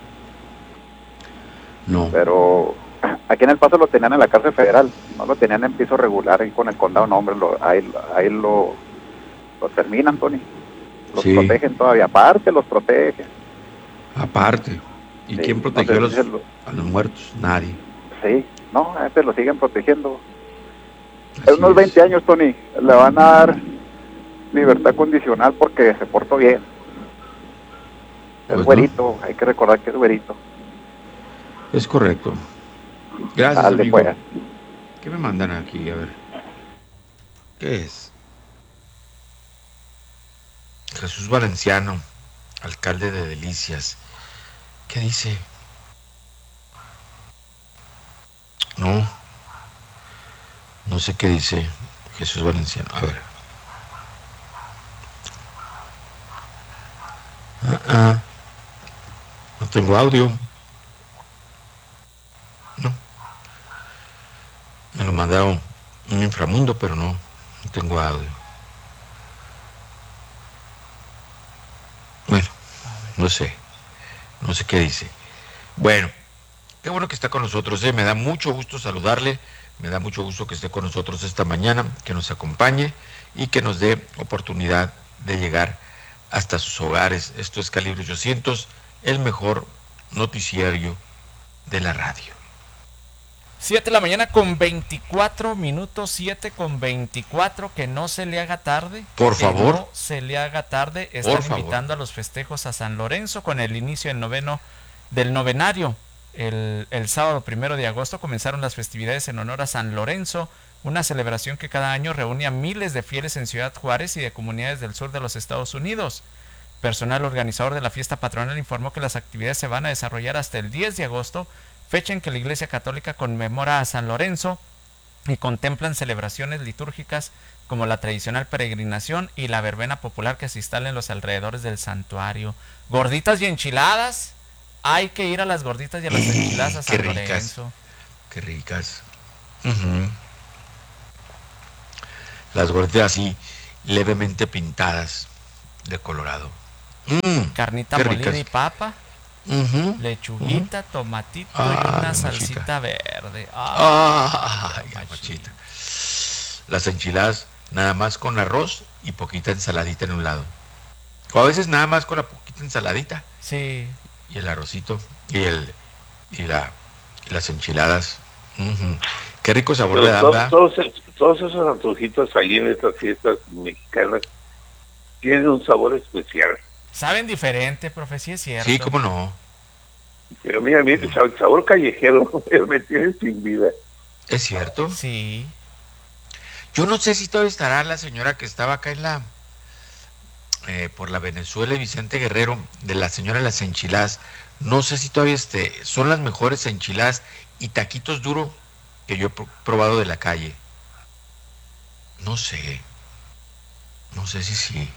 Speaker 3: No.
Speaker 19: Pero aquí en El Paso lo tenían en la cárcel federal, no lo tenían en piso regular ahí con el condado, no hombre, lo, ahí, ahí lo, lo terminan, Tony. Los
Speaker 3: Sí.
Speaker 19: protegen todavía, aparte los protegen.
Speaker 3: Aparte. ¿Y
Speaker 19: Sí,
Speaker 3: quién protegió
Speaker 19: no
Speaker 3: a,
Speaker 19: sé
Speaker 3: los,
Speaker 19: si lo-
Speaker 3: a los muertos? Nadie.
Speaker 19: Sí, no, a este lo siguen protegiendo. En unos veinte años, Tony, le van a dar libertad condicional porque se portó bien. Es
Speaker 3: Pues
Speaker 19: güerito, hay que recordar que es güerito.
Speaker 3: Es correcto. Gracias,
Speaker 19: Dale,
Speaker 3: amigo.
Speaker 19: pues.
Speaker 3: ¿Qué me mandan aquí? A ver. ¿Qué es? Jesús Valenciano, alcalde de Delicias. ¿Qué dice? No. No sé qué dice Jesús Valenciano. A ver. Ah, ah. No tengo audio. No. Me lo mandaron un inframundo, pero no, no tengo audio. Bueno, no sé. No sé qué dice. Bueno, qué bueno que está con nosotros, ¿eh? Me da mucho gusto saludarle. Me da mucho gusto que esté con nosotros esta mañana, que nos acompañe y que nos dé oportunidad de llegar hasta sus hogares. Esto es Calibre ochocientos, el mejor noticiario de la radio.
Speaker 1: siete de la mañana con veinticuatro minutos, siete con veinticuatro, que no se le haga tarde.
Speaker 3: Por
Speaker 1: que
Speaker 3: favor.
Speaker 1: no se le haga tarde. Están
Speaker 3: Por favor.
Speaker 1: invitando a los festejos a San Lorenzo con el inicio del noveno del novenario. El, el sábado primero de agosto comenzaron las festividades en honor a San Lorenzo, una celebración que cada año reúne a miles de fieles en Ciudad Juárez y de comunidades del sur de los Estados Unidos. Personal organizador de la fiesta patronal informó que las actividades se van a desarrollar hasta el diez de agosto, fecha en que la Iglesia Católica conmemora a San Lorenzo y contemplan celebraciones litúrgicas como la tradicional peregrinación y la verbena popular que se instala en los alrededores del santuario. Gorditas y enchiladas. Hay que ir a las gorditas y a las enchiladas a San
Speaker 3: Qué ricas,
Speaker 1: Lorenzo.
Speaker 3: qué ricas. Uh-huh. Las gorditas así levemente pintadas de colorado. Mm,
Speaker 1: Carnita
Speaker 3: qué
Speaker 1: molida
Speaker 3: ricas.
Speaker 1: y papa.
Speaker 3: Uh-huh.
Speaker 1: Lechuguita, tomatito
Speaker 3: Ah,
Speaker 1: y una
Speaker 3: la
Speaker 1: salsita
Speaker 3: mochita.
Speaker 1: verde.
Speaker 3: Ah,
Speaker 1: Ah,
Speaker 3: ay, machita. Las enchiladas nada más con arroz y poquita ensaladita en un lado. O a veces nada más con la poquita ensaladita.
Speaker 1: Sí.
Speaker 3: Y el arrocito y el y la y las enchiladas. Uh-huh. Qué rico sabor
Speaker 2: Pero
Speaker 3: le dan,
Speaker 2: to-
Speaker 3: ¿verdad?
Speaker 2: todos, todos esos antojitos ahí en estas fiestas mexicanas tienen un sabor especial.
Speaker 1: Saben diferente, profe, sí es cierto.
Speaker 3: Sí, cómo no.
Speaker 2: Pero mira, mira, el sab- sabor callejero me tiene sin vida.
Speaker 3: ¿Es cierto?
Speaker 1: Sí.
Speaker 3: Yo no sé si todavía estará la señora que estaba acá en la eh, por la Venezuela y Vicente Guerrero, de la señora de las enchiladas. No sé si todavía este, son las mejores enchiladas y taquitos duros que yo he pro- probado de la calle. No sé. No sé si sí.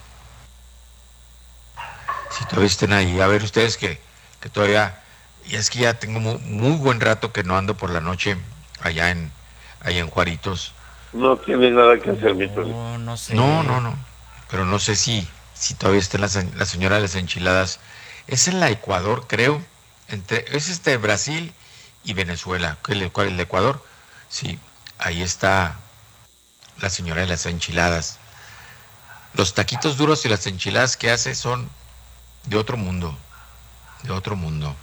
Speaker 3: Si todavía estén ahí. A ver ustedes que, que todavía... Y es que ya tengo muy, muy buen rato que no ando por la noche allá en, allá en Juaritos.
Speaker 2: No tiene nada que hacer, mi profe.
Speaker 1: No, no sé.
Speaker 3: No, no, no. Pero no sé si, si todavía está la, se- la señora de las enchiladas. Es en la Ecuador, creo. Entre, es este Brasil y Venezuela. ¿El, cuál, el Ecuador? Sí, ahí está la señora de las enchiladas. Los taquitos duros y las enchiladas que hace son de otro mundo. De otro mundo.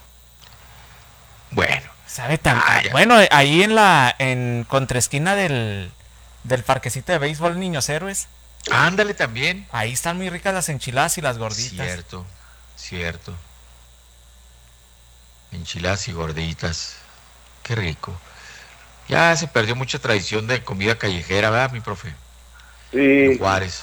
Speaker 3: Bueno.
Speaker 1: Sabe tan... Bueno, ahí en la en contraesquina del del parquecito de béisbol Niños Héroes.
Speaker 3: Ándale también.
Speaker 1: Ahí están muy ricas las enchiladas y las gorditas.
Speaker 3: Cierto, cierto. Enchiladas y gorditas. Qué rico. Ya se perdió mucha tradición de comida callejera, ¿verdad, mi profe?
Speaker 2: Sí.
Speaker 3: En Juárez.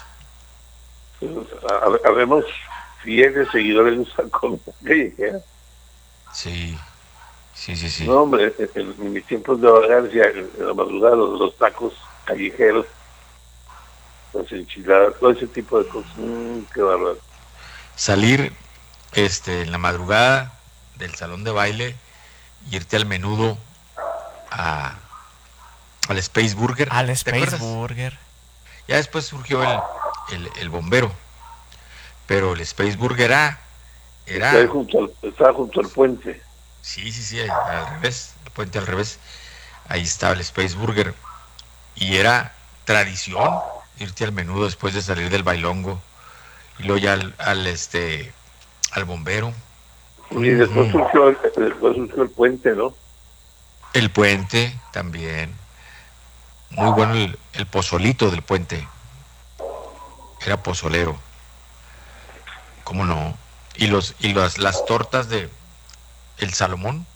Speaker 2: Ha- Habemos fieles seguidores de esa comida callejera.
Speaker 3: Sí, sí, sí, sí.
Speaker 2: No, hombre, en, en mis tiempos de vagancia, en, en la madrugada, los, los tacos callejeros, las enchiladas, todo ese tipo de cosas. Mm, qué bárbaro.
Speaker 3: Salir este, en la madrugada del salón de baile, irte al menudo, a, al Space Burger.
Speaker 1: Al
Speaker 3: ¿te
Speaker 1: Space
Speaker 3: acuerdas?
Speaker 1: Burger.
Speaker 3: Ya después surgió el, el, el bombero, pero el Space Burger era... era
Speaker 2: Estaba junto al, estaba junto al puente.
Speaker 3: Sí, sí, sí, al revés, el puente al revés. Ahí estaba el Space Burger. Y era tradición irte al menudo después de salir del bailongo. Y luego ya al, al este al bombero.
Speaker 2: Y después,
Speaker 3: Ujú.
Speaker 2: surgió, el- después surgió el puente, ¿no?
Speaker 3: El puente también. Muy bueno el, el pozolito del puente. Era pozolero. ¿Cómo no? Y los y las, las tortas de el Salomón.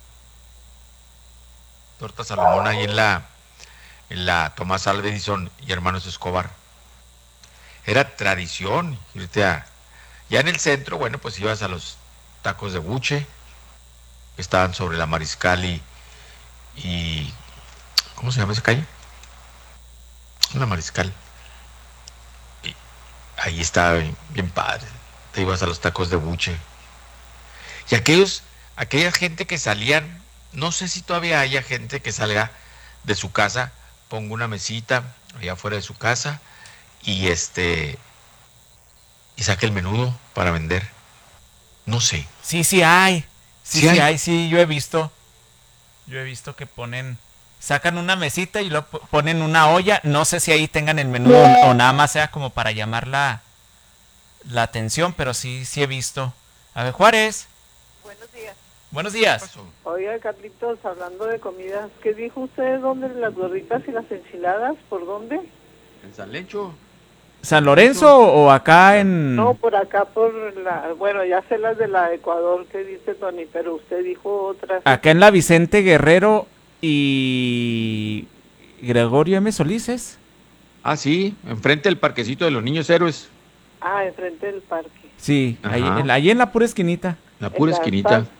Speaker 3: Torta Salomón ahí en la en la Tomás Alva Edison y Hermanos Escobar. Era tradición irte a... Ya en el centro, bueno, pues ibas a los tacos de buche, que estaban sobre la Mariscal y... y ¿cómo se llama esa calle? La Mariscal. Y ahí estaba bien, bien padre. Te ibas a los tacos de buche. Y aquellos, aquella gente que salían, no sé si todavía haya gente que salga de su casa, ponga una mesita allá afuera de su casa y este y saque el menudo para vender. No sé.
Speaker 1: Sí, sí hay. Sí,
Speaker 3: ¿Sí
Speaker 1: sí,
Speaker 3: hay?
Speaker 1: hay? sí, yo he visto. Yo he visto que ponen, sacan una mesita y lo ponen una olla. No sé si ahí tengan el menú o, o nada más sea como para llamar la, la atención, pero sí, sí he visto. A ver, Juárez.
Speaker 18: Buenos días.
Speaker 1: Buenos días.
Speaker 18: Oiga, Carlitos, hablando de comidas, ¿qué dijo usted? ¿Dónde las gorditas y las enchiladas? ¿Por dónde?
Speaker 16: En San Lencho.
Speaker 17: ¿San Lorenzo o acá en...?
Speaker 18: No, por acá, por la... Bueno, ya sé las de la Ecuador que dice Tony, pero usted dijo otras.
Speaker 17: Acá en la Vicente Guerrero y... Gregorio M. Solices.
Speaker 16: Ah, sí, enfrente del parquecito de los Niños Héroes.
Speaker 18: Ah, enfrente del parque.
Speaker 17: Sí, ahí,
Speaker 16: Ajá.
Speaker 17: en, ahí en la pura esquinita.
Speaker 16: La pura
Speaker 18: En la
Speaker 16: esquinita.
Speaker 18: Paz.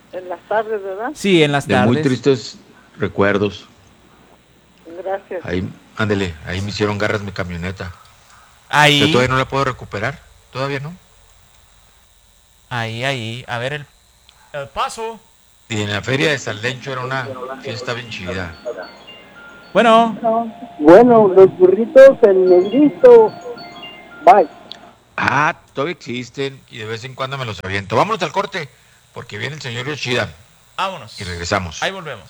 Speaker 20: En las tardes, ¿verdad?
Speaker 17: Sí, en las
Speaker 16: De
Speaker 17: tardes.
Speaker 16: muy tristes recuerdos.
Speaker 20: Gracias.
Speaker 3: Ahí, ándele, ahí me hicieron garras mi camioneta.
Speaker 1: Ahí.
Speaker 3: Yo todavía no la puedo recuperar. Todavía no.
Speaker 1: Ahí, ahí. A ver el, el paso.
Speaker 3: Y en la feria de San Lencho era una fiesta bien chida.
Speaker 17: Bueno.
Speaker 21: Bueno, los burritos en negrito. Bye.
Speaker 3: Ah, todavía existen y de vez en cuando me los aviento. Vámonos al corte, porque viene el señor Yoshida.
Speaker 1: Vámonos.
Speaker 3: Y regresamos.
Speaker 1: Ahí volvemos.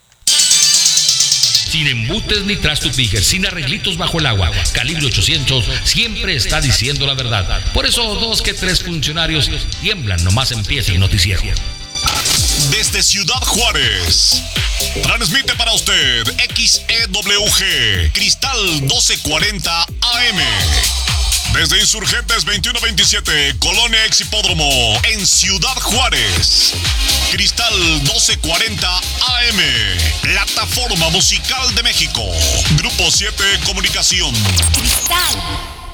Speaker 6: Sin embutes ni trastupijas, sin arreglitos bajo el agua. Calibre ochocientos siempre está diciendo la verdad. Por eso dos que tres funcionarios tiemblan nomás empieza el noticiero.
Speaker 8: Desde Ciudad Juárez, transmite para usted X E W G, Cristal doce cuarenta A M. Desde Insurgentes veintiuno veintisiete, Colonia Ex Hipódromo, en Ciudad Juárez. Cristal doce cuarenta A M, plataforma musical de México. Grupo siete Comunicación.
Speaker 9: Cristal.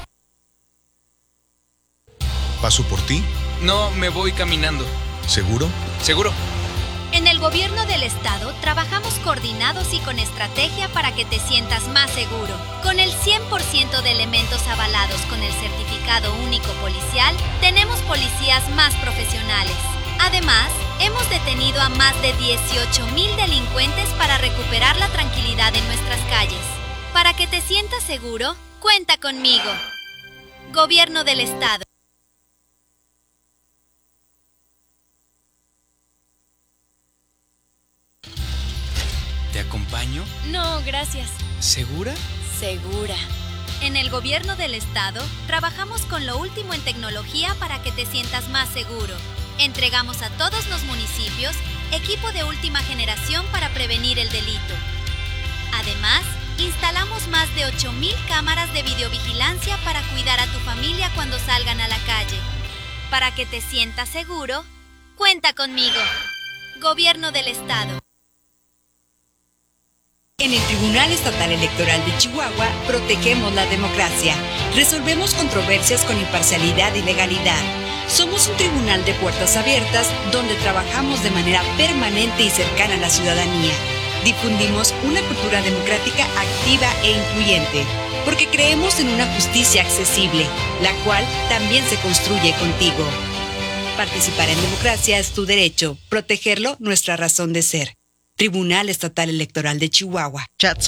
Speaker 11: ¿Paso por ti? No, me voy caminando. ¿Seguro? Seguro.
Speaker 9: En el gobierno del estado trabajamos coordinados y con estrategia para que te sientas más seguro. Con el cien por ciento de elementos avalados con el certificado único policial, tenemos policías más profesionales. Además, hemos detenido a más de dieciocho mil delincuentes para recuperar la tranquilidad en nuestras calles. Para que te sientas seguro, cuenta conmigo. Gobierno del estado.
Speaker 11: ¿Te acompaño?
Speaker 9: No, gracias.
Speaker 11: ¿Segura?
Speaker 9: Segura. En el gobierno del estado, trabajamos con lo último en tecnología para que te sientas más seguro. Entregamos a todos los municipios equipo de última generación para prevenir el delito. Además, instalamos más de ocho mil cámaras de videovigilancia para cuidar a tu familia cuando salgan a la calle. Para que te sientas seguro, cuenta conmigo. Gobierno del estado.
Speaker 22: En el Tribunal Estatal Electoral de Chihuahua protegemos la democracia. Resolvemos controversias con imparcialidad y legalidad. Somos un tribunal de puertas abiertas donde trabajamos de manera permanente y cercana a la ciudadanía. Difundimos una cultura democrática activa e incluyente, porque creemos en una justicia accesible, la cual también se construye contigo. Participar en democracia es tu derecho, protegerlo nuestra razón de ser. Tribunal Estatal Electoral de Chihuahua.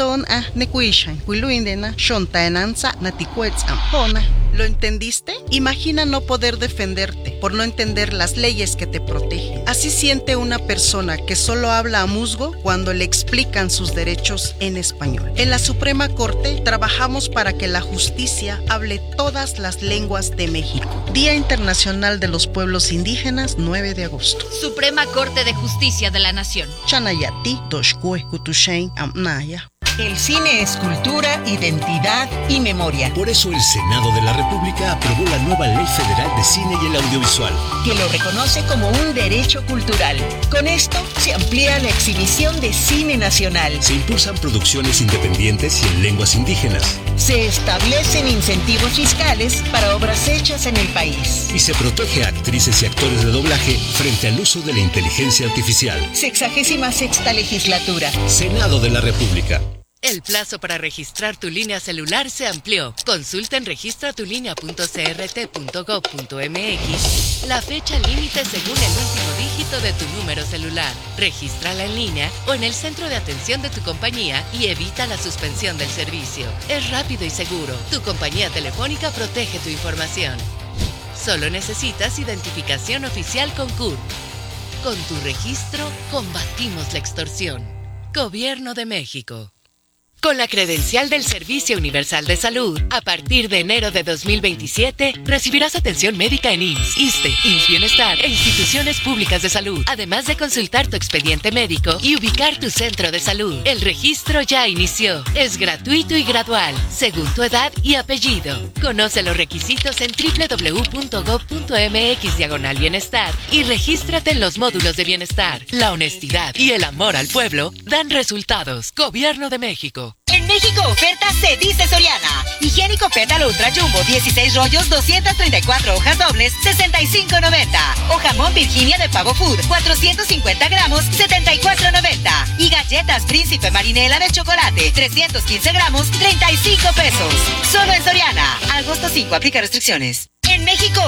Speaker 23: ¿Lo entendiste? Imagina no poder defenderte por no entender las leyes que te protegen. Así siente una persona que solo habla a musgo cuando le explican sus derechos en español. En la Suprema Corte trabajamos para que la justicia hable todas las lenguas de México. Día Internacional de los Pueblos Indígenas, nueve de agosto.
Speaker 9: Suprema Corte de Justicia de la Nación.
Speaker 23: Chanayati, Toshkue, Kutushain, Amnaya.
Speaker 24: El cine es cultura, identidad y memoria.
Speaker 25: Por eso el Senado de la República aprobó la nueva Ley Federal de Cine y el Audiovisual,
Speaker 24: que lo reconoce como un derecho cultural. Con esto se amplía la exhibición de cine nacional.
Speaker 25: Se impulsan producciones independientes y en lenguas indígenas.
Speaker 24: Se establecen incentivos fiscales para obras hechas en el país.
Speaker 25: Y se protege a actrices y actores de doblaje frente al uso de la inteligencia artificial.
Speaker 24: Sexagésima sexta legislatura.
Speaker 25: Senado de la República.
Speaker 26: El plazo para registrar tu línea celular se amplió. Consulta en registra tu línea punto c r t punto gov punto m x la fecha límite según el último dígito de tu número celular. Regístrala en línea o en el centro de atención de tu compañía y evita la suspensión del servicio. Es rápido y seguro. Tu compañía telefónica protege tu información. Solo necesitas identificación oficial con C U R. Con tu registro, combatimos la extorsión. Gobierno de México. Con la credencial del Servicio Universal de Salud, a partir de enero de dos mil veintisiete, recibirás atención médica en I M S S, ISSSTE, I M S S Bienestar e instituciones públicas de salud, además de consultar tu expediente médico y ubicar tu centro de salud. El registro ya inició. Es gratuito y gradual, según tu edad y apellido. Conoce los requisitos en doble u doble u doble u punto gov punto m x diagonal bienestar y regístrate en los módulos de bienestar. La honestidad y el amor al pueblo dan resultados. Gobierno de México.
Speaker 24: En
Speaker 4: México oferta se dice Soriana. Higiénico Pétalo Ultra Jumbo, dieciséis rollos, doscientas treinta y cuatro hojas dobles, sesenta y cinco noventa. O jamón Virginia de Pavo Food, cuatrocientos cincuenta gramos, setenta y cuatro noventa. Y galletas Príncipe Marinela de chocolate, trescientos quince gramos, treinta y cinco pesos. Solo en Soriana. Agosto cinco, aplica restricciones. En México